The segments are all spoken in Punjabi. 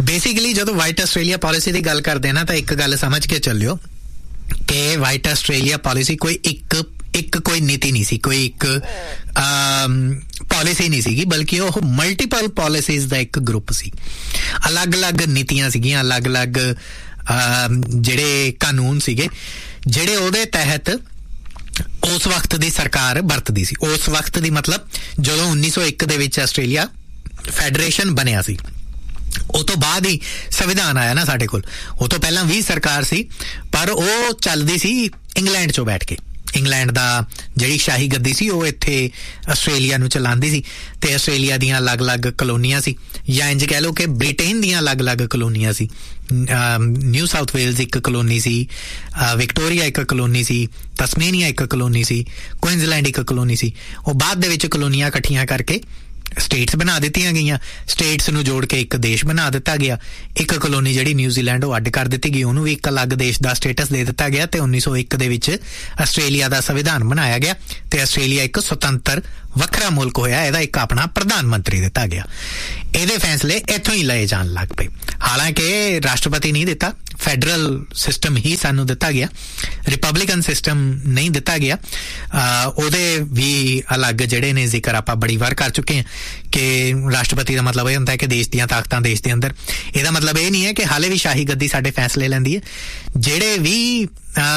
ਬੇਸਿਕਲੀ ਜਦੋਂ ਵਾਈਟ ਆਸਟ੍ਰੇਲੀਆ ਪਾਲਿਸੀ ਦੀ ਗੱਲ ਕਰਦੇ ਨਾ ਤਾਂ ਇੱਕ ਗੱਲ ਸਮਝ ਕੇ ਚੱਲਿਓ ਕਿ ਵਾਈਟ ਆਸਟ੍ਰੇਲੀਆ ਪਾਲਿਸੀ ਕੋਈ ਇੱਕ ਕੋਈ ਨੀਤੀ ਨਹੀਂ ਸੀ, ਕੋਈ ਇੱਕ ਪਾਲਿਸੀ ਨਹੀਂ ਸੀਗੀ, ਬਲਕਿ ਉਹ ਮਲਟੀਪਲ ਪਾਲਿਸੀਜ਼ ਦਾ ਇੱਕ ਗਰੁੱਪ ਸੀ। ਅਲੱਗ-ਅਲੱਗ ਨੀਤੀਆਂ ਸੀਗੀਆਂ, ਅਲੱਗ-ਅਲੱਗ ਜਿਹੜੇ ਕਾਨੂੰਨ ਸੀਗੇ ਜਿਹੜੇ ਉਹਦੇ ਤਹਿਤ ਉਸ ਵਕਤ ਦੀ ਸਰਕਾਰ ਵਰਤਦੀ ਸੀ। ਉਸ ਵਕਤ ਦੀ ਮਤਲਬ ਜਦੋਂ 1901 ਦੇ ਵਿੱਚ ਆਸਟ੍ਰੇਲੀਆ ਫੈਡਰੇਸ਼ਨ ਬਣਿਆ ਸੀ, ਉਹ ਤੋਂ ਬਾਅਦ ਹੀ ਸੰਵਿਧਾਨ ਆਇਆ ਨਾ ਸਾਡੇ ਕੋਲ। ਉਹ ਤੋਂ ਪਹਿਲਾਂ ਵੀ ਸਰਕਾਰ ਸੀ, ਪਰ ਉਹ ਚੱਲਦੀ ਸੀ ਇੰਗਲੈਂਡ 'ਚੋਂ ਬੈਠ ਕੇ। ਇੰਗਲੈਂਡ ਦਾ ਜਿਹੜੀ ਸ਼ਾਹੀ ਗੱਦੀ ਸੀ ਉਹ ਇੱਥੇ ਆਸਟ੍ਰੇਲੀਆ ਨੂੰ ਚਲਾਉਂਦੀ ਸੀ, ਤੇ ਆਸਟ੍ਰੇਲੀਆ ਦੀਆਂ ਅਲੱਗ-ਅਲੱਗ ਕਲੋਨੀਆਂ ਸੀ, ਜਾਂ ਇੰਝ ਕਹਿ ਲਓ ਕਿ ਬ੍ਰਿਟੇਨ ਦੀਆਂ ਅਲੱਗ-ਅਲੱਗ ਕਲੋਨੀਆਂ ਸੀ। ਨਿਊ ਸਾਊਥ ਵੇਲਜ਼ ਇੱਕ ਕਲੋਨੀ ਸੀ, ਵਿਕਟੋਰੀਆ ਇੱਕ ਕਲੋਨੀ ਸੀ, ਤਸਮੇਨੀਆ ਇੱਕ ਕਲੋਨੀ ਸੀ, ਕੁਇਨਜ਼ਲੈਂਡ ਇੱਕ ਕਲੋਨੀ ਸੀ। ਉਹ ਬਾਅਦ ਦੇ ਵਿੱਚ ਕਲੋਨੀਆਂ ਇਕੱਠੀਆਂ ਕਰਕੇ ਸਟੇਟਸ ਬਣਾ ਦਿੱਤੀਆਂ ਗਈਆਂ। ਸਟੇਟਸ ਨੂੰ ਜੋੜ ਕੇ ਇੱਕ ਦੇਸ਼ ਬਣਾ ਦਿੱਤਾ ਗਿਆ। ਇੱਕ ਕਲੋਨੀ ਜਿਹੜੀ ਨਿਊਜ਼ੀਲੈਂਡ ਉਹ ਅੱਡ ਕਰ ਦਿੱਤੀ ਗਈ, ਉਹਨੂੰ ਵੀ ਇੱਕ ਅਲੱਗ ਦੇਸ਼ ਦਾ ਸਟੇਟਸ ਦੇ ਦਿੱਤਾ ਗਿਆ, ਤੇ 1901 ਦੇ ਵਿੱਚ ਆਸਟ੍ਰੇਲੀਆ ਦਾ ਸੰਵਿਧਾਨ ਬਣਾਇਆ ਗਿਆ ਤੇ ਆਸਟ੍ਰੇਲੀਆ ਇੱਕ ਸੁਤੰਤਰ ਵੱਖਰਾ ਮੁਲਕ ਹੋਇਆ। ਇਹਦਾ ਇੱਕ ਆਪਣਾ ਪ੍ਰਧਾਨ ਮੰਤਰੀ ਦਿੱਤਾ ਗਿਆ। ਇਹਦੇ ਫੈਸਲੇ ਇੱਥੋਂ ਹੀ ਲਏ ਜਾਣ ਲੱਗ ਪਏ। ਹਾਲਾਂਕਿ ਰਾਸ਼ਟਰਪਤੀ ਨਹੀਂ ਦਿੱਤਾ, ਫੈਡਰਲ ਸਿਸਟਮ ਹੀ ਸਾਨੂੰ ਦਿੱਤਾ ਗਿਆ, ਰਿਪਬਲਿਕਨ ਸਿਸਟਮ ਨਹੀਂ ਦਿੱਤਾ ਗਿਆ। ਉਹਦੇ ਵੀ ਅਲੱਗ ਜਿਹੜੇ ਨੇ ਜ਼ਿਕਰ ਆਪਾਂ ਬੜੀ ਵਾਰ ਕਰ ਚੁੱਕੇ ਹਾਂ ਕਿ ਰਾਸ਼ਟਰਪਤੀ ਦਾ ਮਤਲਬ ਇਹ ਹੁੰਦਾ ਹੈ ਕਿ ਦੇਸ਼ ਦੀਆਂ ਤਾਕਤਾਂ ਦੇਸ਼ ਦੇ ਅੰਦਰ। ਇਹਦਾ ਮਤਲਬ ਇਹ ਨਹੀਂ ਹੈ ਕਿ ਹਾਲੇ ਵੀ ਸ਼ਾਹੀ ਗੱਦੀ ਸਾਡੇ ਫੈਸਲੇ ਲੈਂਦੀ ਹੈ। ਜਿਹੜੇ ਵੀ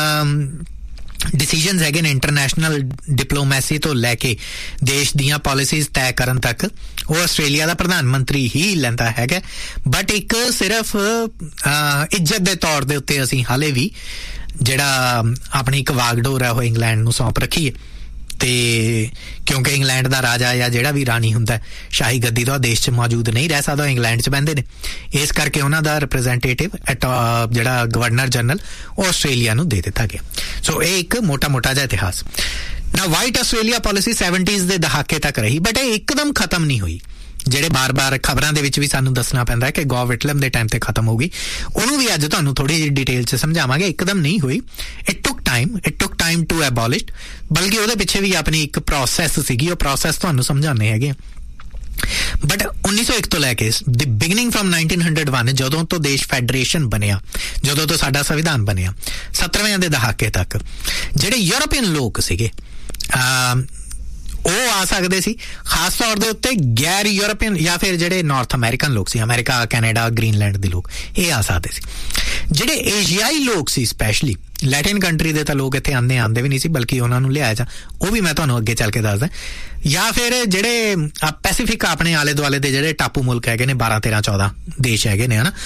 ਡਿਸੀਜਨਸ ਹੈਗੇ ਨੇ ਇੰਟਰਨੈਸ਼ਨਲ ਡਿਪਲੋਮੈਸੀ ਤੋਂ ਲੈ ਕੇ ਦੇਸ਼ ਦੀਆਂ ਪਾਲਿਸੀਜ਼ ਤੈਅ ਕਰਨ ਤੱਕ, ਉਹ ਆਸਟ੍ਰੇਲੀਆ ਦਾ ਪ੍ਰਧਾਨ ਮੰਤਰੀ ਹੀ ਲੈਂਦਾ ਹੈਗਾ। ਬਟ ਇੱਕ ਸਿਰਫ ਇੱਜ਼ਤ ਦੇ ਤੌਰ ਦੇ ਉੱਤੇ ਅਸੀਂ ਹਾਲੇ ਵੀ ਜਿਹੜਾ ਆਪਣੀ ਇੱਕ ਵਾਗਡੋਰ ਹੈ ਉਹ ਇੰਗਲੈਂਡ ਨੂੰ ਸੌਂਪ ਰੱਖੀ ਹੈ। ਤੇ ਕਿਉਂਕਿ ਇੰਗਲੈਂਡ ਦਾ ਰਾਜਾ ਜਾਂ ਜਿਹੜਾ ਵੀ ਰਾਣੀ ਹੁੰਦਾ ਸ਼ਾਹੀ ਗੱਦੀ ਦਾ ਦੇਸ਼ 'ਚ ਮੌਜੂਦ ਨਹੀਂ ਰਹਿ ਸਕਦਾ, ਇੰਗਲੈਂਡ 'ਚ ਬਹਿੰਦੇ ਨੇ। ਇਸ ਕਰਕੇ ਉਹਨਾਂ ਦਾ ਰਿਪਰੈਜ਼ੈਂਟੇਟਿਵ ਜਿਹੜਾ ਗਵਰਨਰ ਜਨਰਲ ਉਹ ਆਸਟ੍ਰੇਲੀਆ ਨੂੰ ਦੇ ਦਿੱਤਾ ਗਿਆ। ਸੋ ਇਹ ਇੱਕ ਮੋਟਾ ਜਿਹਾ ਇਤਿਹਾਸ। ਨਾ ਵਾਈਟ ਆਸਟ੍ਰੇਲੀਆ ਪਾਲਿਸੀ 70s ਦੇ ਦਹਾਕੇ ਤੱਕ ਰਹੀ, ਬਟ ਇਹ ਇੱਕਦਮ ਖਤਮ ਨਹੀਂ ਹੋਈ। ਜਿਹੜੇ ਬਾਰ-ਬਾਰ ਖਬਰਾਂ ਦੇ ਵਿੱਚ ਵੀ ਸਾਨੂੰ ਦੱਸਣਾ ਪੈਂਦਾ ਕਿ ਗੌ ਵਿਟਲਮ ਦੇ ਟਾਈਮ ਤੇ ਖਤਮ ਹੋ ਗਈ, ਉਹਨੂੰ ਵੀ ਅੱਜ ਤੁਹਾਨੂੰ ਥੋੜੀ ਜਿਹੀ ਡਿਟੇਲ 'ਚ ਸਮਝਾਵਾਂਗੇ। ਇੱਕਦਮ ਨਹੀਂ ਹੋਈ, ਇਟ ਟੁੱਕ ਟਾਈਮ ਟੂ ਐਬੋਲਿਸ਼, ਬਲਕਿ ਉਹਦੇ ਪਿੱਛੇ ਵੀ ਆਪਣੀ ਇੱਕ ਪ੍ਰੋਸੈਸ ਸੀਗੀ। ਉਹ ਪ੍ਰੋਸੈਸ ਤੁਹਾਨੂੰ ਸਮਝਾਉਂਦੇ ਹੈਗੇ। ਬਟ 1901 ਤੋਂ ਲੈ ਕੇ ਦੀ ਬਿਗਨਿੰਗ ਫਰਮ 1901 ਜਦੋਂ ਤੋਂ ਦੇਸ਼ ਫੈਡਰੇਸ਼ਨ ਬਣਿਆ, ਜਦੋਂ ਤੋਂ ਸਾਡਾ ਸੰਵਿਧਾਨ ਬਣਿਆ, 70ਵੇਂ ਦੇ ਦਹਾਕੇ ਤੱਕ ਜਿਹੜੇ ਯੂਰਪੀਅਨ ਲੋਕ ਸੀਗੇ ਉਹ ਆ ਸਕਦੇ ਸੀ। ਖਾਸ ਤੌਰ ਦੇ ਉੱਤੇ ਗੈਰ ਯੂਰਪੀਅਨ ਜਾਂ ਫਿਰ ਜਿਹੜੇ ਨਾਰਥ ਅਮਰੀਕਨ ਲੋਕ ਸੀ, ਅਮਰੀਕਾ, ਕੈਨੇਡਾ, ਗ੍ਰੀਨਲੈਂਡ ਦੇ ਲੋਕ, ਇਹ ਆ ਸਕਦੇ ਸੀ। ਜਿਹੜੇ ਏਸ਼ੀਆਈ ਲੋਕ ਸੀ, ਸਪੈਸ਼ਲੀ ਲੈਟਿਨ ਕੰਟਰੀ ਦੇ ਤਾਂ ਲੋਕ ਇੱਥੇ ਆਉਂਦੇ ਵੀ ਨਹੀਂ ਸੀ, ਬਲਕਿ ਉਹਨਾਂ ਨੂੰ ਲਿਆਇਆ ਜਾ, ਉਹ ਵੀ ਮੈਂ ਤੁਹਾਨੂੰ ਅੱਗੇ ਚੱਲ ਕੇ ਦੱਸਦਾ। ਜਾਂ ਫਿਰ ਜਿਹੜੇ ਪੈਸੀਫਿਕ ਆਪਣੇ ਆਲੇ ਦੁਆਲੇ ਦੇ ਜਿਹੜੇ ਟਾਪੂ ਮੁਲਕ ਹੈਗੇ ਨੇ, 12, 13, 14 ਦੇਸ਼ ਹੈਗੇ ਨੇ ਹਨਾ,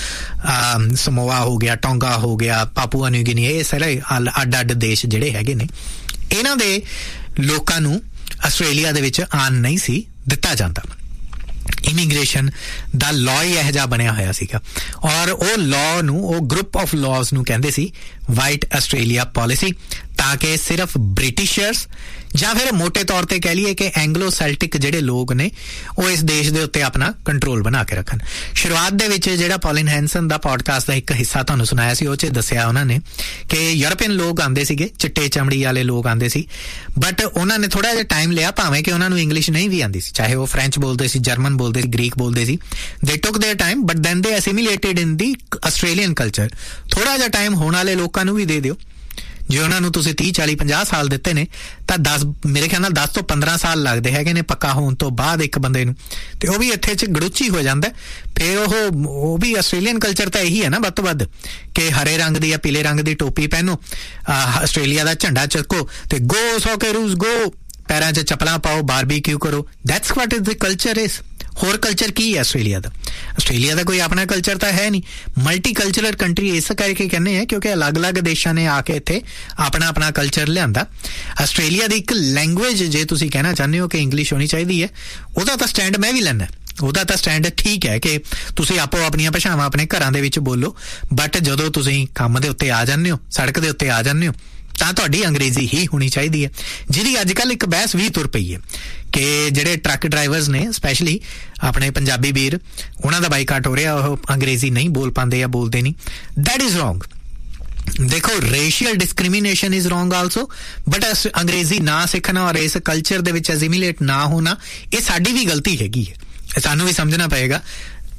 ਸਮੋਆ ਹੋ ਗਿਆ, ਟੋਂਗਾ ਹੋ ਗਿਆ, ਪਾਪੂਆ ਨਿਊ ਗਿਨੀ, ਇਹ ਸਾਰੇ ਅੱਡ ਦੇਸ਼ ਜਿਹੜੇ ਹੈਗੇ ਨੇ, ਇਹਨਾਂ ਦੇ ਲੋਕਾਂ ਨੂੰ ਆਸਟ੍ਰੇਲੀਆ ਦੇ ਵਿੱਚ ਆਉਣ ਨਹੀਂ ਸੀ ਦਿੱਤਾ ਜਾਂਦਾ। ਇਮੀਗ੍ਰੇਸ਼ਨ ਦਾ ਲਾਅ ਹੀ ਇਹੋ ਜਿਹਾ ਬਣਿਆ ਹੋਇਆ ਸੀਗਾ, ਔਰ ਉਹ ਲਾਅ ਨੂੰ, ਉਹ ਗਰੁੱਪ ਆਫ ਲਾਅਜ਼ ਨੂੰ ਕਹਿੰਦੇ ਸੀ ਵਾਈਟ ਆਸਟ੍ਰੇਲੀਆ ਪਾਲਿਸੀ, ਤਾਂ ਕਿ ਸਿਰਫ ਬ੍ਰਿਟਿਸ਼ਰਸ ਜਾਂ ਫਿਰ ਮੋਟੇ ਤੌਰ ਤੇ ਕਹਿ ਲਈਏ ਕਿ ਐਂਗਲੋ ਸੈਲਟਿਕ ਜਿਹੜੇ ਲੋਕ ਨੇ ਉਹ ਇਸ ਦੇਸ਼ ਦੇ ਉੱਤੇ ਆਪਣਾ ਕੰਟਰੋਲ ਬਣਾ ਕੇ ਰੱਖਣ। ਸ਼ੁਰੂਆਤ ਦੇ ਵਿੱਚ ਜਿਹੜਾ ਪੌਲਿਨ ਹੈਂਸਨ ਦਾ ਪੋਡਕਾਸਟ ਦਾ ਇੱਕ ਹਿੱਸਾ ਤੁਹਾਨੂੰ ਸੁਣਾਇਆ ਸੀ, ਉਹ 'ਚ ਦੱਸਿਆ ਉਹਨਾਂ ਨੇ ਕਿ ਯੂਰਪੀਅਨ ਲੋਕ ਆਉਂਦੇ ਸੀਗੇ, ਚਿੱਟੇ ਚਮੜੀ ਵਾਲੇ ਲੋਕ ਆਉਂਦੇ ਸੀ, ਬਟ ਉਹਨਾਂ ਨੇ ਥੋੜਾ ਜਿਹਾ ਟਾਈਮ ਲਿਆ, ਭਾਵੇਂ ਕਿ ਉਹਨਾਂ ਨੂੰ ਇੰਗਲਿਸ਼ ਨਹੀਂ ਵੀ ਆਉਂਦੀ ਸੀ, ਚਾਹੇ ਉਹ ਫ੍ਰੈਂਚ ਬੋਲਦੇ ਸੀ, ਜਰਮਨ ਬੋਲਦੇ ਸੀ, ਗ੍ਰੀਕ ਬੋਲਦੇ ਸੀ। ਦੇ ਟੁੱਕ ਦੇਅਰ ਟਾਈਮ, ਬਟ ਦੈਨ ਦੇ ਅਸਿਮੀਲੇਟਿਡ ਇਨ ਦੀ ਆਸਟ੍ਰੇਲੀਅਨ ਕਲਚਰ। ਥੋੜਾ ਜਿਹਾ ਟਾਈਮ ਹੋਣ ਵਾਲੇ ਲੋਕਾਂ ਨੂੰ ਵੀ ਦੇ ਦਿਓ। ਜੇ ਉਹਨਾਂ ਨੂੰ ਤੁਸੀਂ 30, 40, 50 ਸਾਲ ਦਿੱਤੇ ਨੇ ਤਾਂ ਮੇਰੇ ਖਿਆਲ ਨਾਲ 10 ਤੋਂ 15 ਸਾਲ ਲੱਗਦੇ ਹੈਗੇ ਨੇ ਪੱਕਾ ਹੋਣ ਤੋਂ ਬਾਅਦ ਇੱਕ ਬੰਦੇ ਨੂੰ, ਤੇ ਉਹ ਵੀ ਇੱਥੇ 'ਚ ਗੜੂਚੀ ਹੋ ਜਾਂਦਾ। ਫਿਰ ਉਹ ਵੀ ਆਸਟ੍ਰੇਲੀਅਨ ਕਲਚਰ ਤਾਂ ਇਹੀ ਹੈ ਨਾ ਵੱਧ ਤੋਂ ਵੱਧ, ਕਿ ਹਰੇ ਰੰਗ ਦੀ ਜਾਂ ਪੀਲੇ ਰੰਗ ਦੀ ਟੋਪੀ ਪਹਿਨੋ, ਆਸਟ੍ਰੇਲੀਆ ਦਾ ਝੰਡਾ ਚੱਕੋ ਤੇ ਗੋ ਸੌਕੇਰੂਜ਼ ਗੋ, ਪੈਰਾਂ 'ਚ ਚੱਪਲਾਂ ਪਾਓ, ਬਾਰਬੀਕਿਊ ਕਰੋ। That's what is the culture is. ਹੋਰ ਕਲਚਰ ਕੀ ਹੈ ਆਸਟ੍ਰੇਲੀਆ ਦਾ? ਆਸਟ੍ਰੇਲੀਆ ਦਾ ਕੋਈ ਆਪਣਾ ਕਲਚਰ ਤਾਂ ਹੈ ਨਹੀਂ। ਮਲਟੀ ਕਲਚਰਲ ਕੰਟਰੀ ਇਸ ਕਰਕੇ ਕਹਿੰਦੇ ਆ ਕਿਉਂਕਿ ਅਲੱਗ-ਅਲੱਗ ਦੇਸ਼ਾਂ ਨੇ ਆ ਕੇ ਇੱਥੇ ਆਪਣਾ ਕਲਚਰ ਲਿਆਂਦਾ। ਆਸਟ੍ਰੇਲੀਆ ਦੀ ਇੱਕ ਲੈਂਗੁਏਜ, ਜੇ ਤੁਸੀਂ ਕਹਿਣਾ ਚਾਹੁੰਦੇ ਹੋ ਕਿ ਇੰਗਲਿਸ਼ ਹੋਣੀ ਚਾਹੀਦੀ ਹੈ, ਉਹਦਾ ਤਾਂ ਸਟੈਂਡ ਮੈਂ ਵੀ ਲੈਂਦਾ। ਉਹਦਾ ਤਾਂ ਸਟੈਂਡ ਠੀਕ ਹੈ ਕਿ ਤੁਸੀਂ ਆਪੋ ਆਪਣੀਆਂ ਭਾਸ਼ਾਵਾਂ ਆਪਣੇ ਘਰਾਂ ਦੇ ਵਿੱਚ ਬੋਲੋ, ਬਟ ਜਦੋਂ ਤੁਸੀਂ ਕੰਮ ਦੇ ਉੱਤੇ ਆ ਜਾਂਦੇ ਹੋ, ਸੜਕ ਦੇ ਉੱਤੇ ਆ ਜਾਂਦੇ ਹੋ, ਤਾਂ ਤੁਹਾਡੀ ਅੰਗਰੇਜ਼ੀ ਹੀ ਹੋਣੀ ਚਾਹੀਦੀ ਹੈ। ਜਿਹਦੀ ਅੱਜ ਕੱਲ੍ਹ ਇੱਕ ਬਹਿਸ ਵੀ ਤੁਰ ਪਈ ਹੈ ਕਿ ਜਿਹੜੇ ਟਰੱਕ ਡਰਾਈਵਰਸ ਨੇ, ਸਪੈਸ਼ਲੀ ਆਪਣੇ ਪੰਜਾਬੀ ਵੀਰ, ਉਹਨਾਂ ਦਾ ਬਾਈਕਾਟ ਹੋ ਰਿਹਾ, ਉਹ ਅੰਗਰੇਜ਼ੀ ਨਹੀਂ ਬੋਲ ਪਾਉਂਦੇ ਜਾਂ ਬੋਲਦੇ ਨਹੀਂ। That is wrong. ਦੇਖੋ, racial discrimination is wrong also, but ਅੰਗਰੇਜ਼ੀ ਨਾ ਸਿੱਖਣਾ ਔਰ ਇਸ ਕਲਚਰ ਦੇ ਵਿੱਚ ਐਜ਼ੀਮੀਲੇਟ ਨਾ ਹੋਣਾ, ਇਹ ਸਾਡੀ ਵੀ ਗਲਤੀ ਹੈਗੀ ਹੈ। ਸਾਨੂੰ ਵੀ ਸਮਝਣਾ ਪਏਗਾ।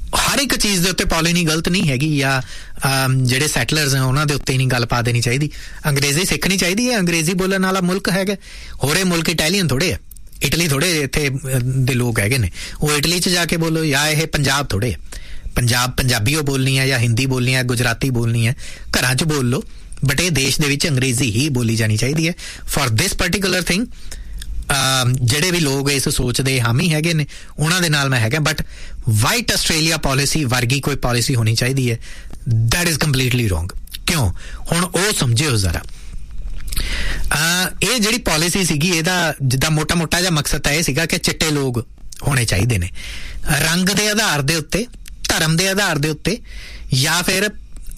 ਹਰ ਇੱਕ ਚੀਜ਼ ਦੇ ਉੱਤੇ ਪੋਲਿਸੀ ਗਲਤ ਨਹੀਂ ਹੈਗੀ, ਜਾਂ ਜਿਹੜੇ ਸੈਟਲਰਸ ਨੇ ਉਹਨਾਂ ਦੇ ਉੱਤੇ ਨਹੀਂ ਗੱਲ ਪਾ ਦੇਣੀ ਚਾਹੀਦੀ। ਅੰਗਰੇਜ਼ੀ ਸਿੱਖਣੀ ਚਾਹੀਦੀ ਹੈ। ਅੰਗਰੇਜ਼ੀ ਬੋਲਣ ਵਾਲਾ ਮੁਲਕ ਹੈਗਾ, ਹੋਰੇ ਮੁਲਕ ਇਟਾਲੀਅਨ ਥੋੜ੍ਹੇ ਆ, ਇਟਲੀ ਥੋੜ੍ਹੇ ਇੱਥੇ ਦੇ ਲੋਕ ਹੈਗੇ ਨੇ, ਉਹ ਇਟਲੀ 'ਚ ਜਾ ਕੇ ਬੋਲੋ। ਜਾਂ ਇਹ ਪੰਜਾਬ ਥੋੜ੍ਹੇ ਆ, ਪੰਜਾਬੀ ਉਹ ਬੋਲਣੀ ਹੈ ਜਾਂ ਹਿੰਦੀ ਬੋਲਣੀ ਹੈ, ਗੁਜਰਾਤੀ ਬੋਲਣੀ ਹੈ, ਘਰਾਂ 'ਚ ਬੋਲ ਲਓ, ਬਟ ਇਹ ਦੇਸ਼ ਦੇ ਵਿੱਚ ਅੰਗਰੇਜ਼ੀ ਹੀ ਬੋਲੀ ਜਾਣੀ ਚਾਹੀਦੀ ਹੈ ਫॉर ਦਿਸ ਪਰਟੀਕੂਲਰ ਥਿੰਗ। ਜਿਹੜੇ ਵੀ ਲੋਕ ਇਸ ਸੋਚ ਦੇ ਹਾਮੀ ਹੈਗੇ ਨੇ ਉਹਨਾਂ ਦੇ ਨਾਲ ਮੈਂ ਹੈਗਾ, ਬਟ ਵਾਈਟ ਆਸਟ੍ਰੇਲੀਆ ਪੋਲਿਸੀ ਵਰਗੀ ਕੋਈ ਪੋਲਿਸੀ ਹੋਣੀ ਚਾਹੀਦੀ ਹੈ, ਦੈਟ ਇਜ਼ ਕੰਪਲੀਟਲੀ ਰੋਂਗ। ਕਿਉਂ? ਹੁਣ ਉਹ ਸਮਝਿਓ ਜ਼ਰਾ। ਇਹ ਜਿਹੜੀ ਪੋਲਿਸੀ ਸੀਗੀ ਇਹਦਾ ਜਿੱਦਾਂ ਮੋਟਾ ਜਿਹਾ ਮਕਸਦ ਤਾਂ ਇਹ ਸੀਗਾ ਕਿ ਚਿੱਟੇ ਲੋਕ ਹੋਣੇ ਚਾਹੀਦੇ ਨੇ, ਰੰਗ ਦੇ ਆਧਾਰ ਦੇ ਉੱਤੇ, ਧਰਮ ਦੇ ਆਧਾਰ ਦੇ ਉੱਤੇ, ਜਾਂ ਫਿਰ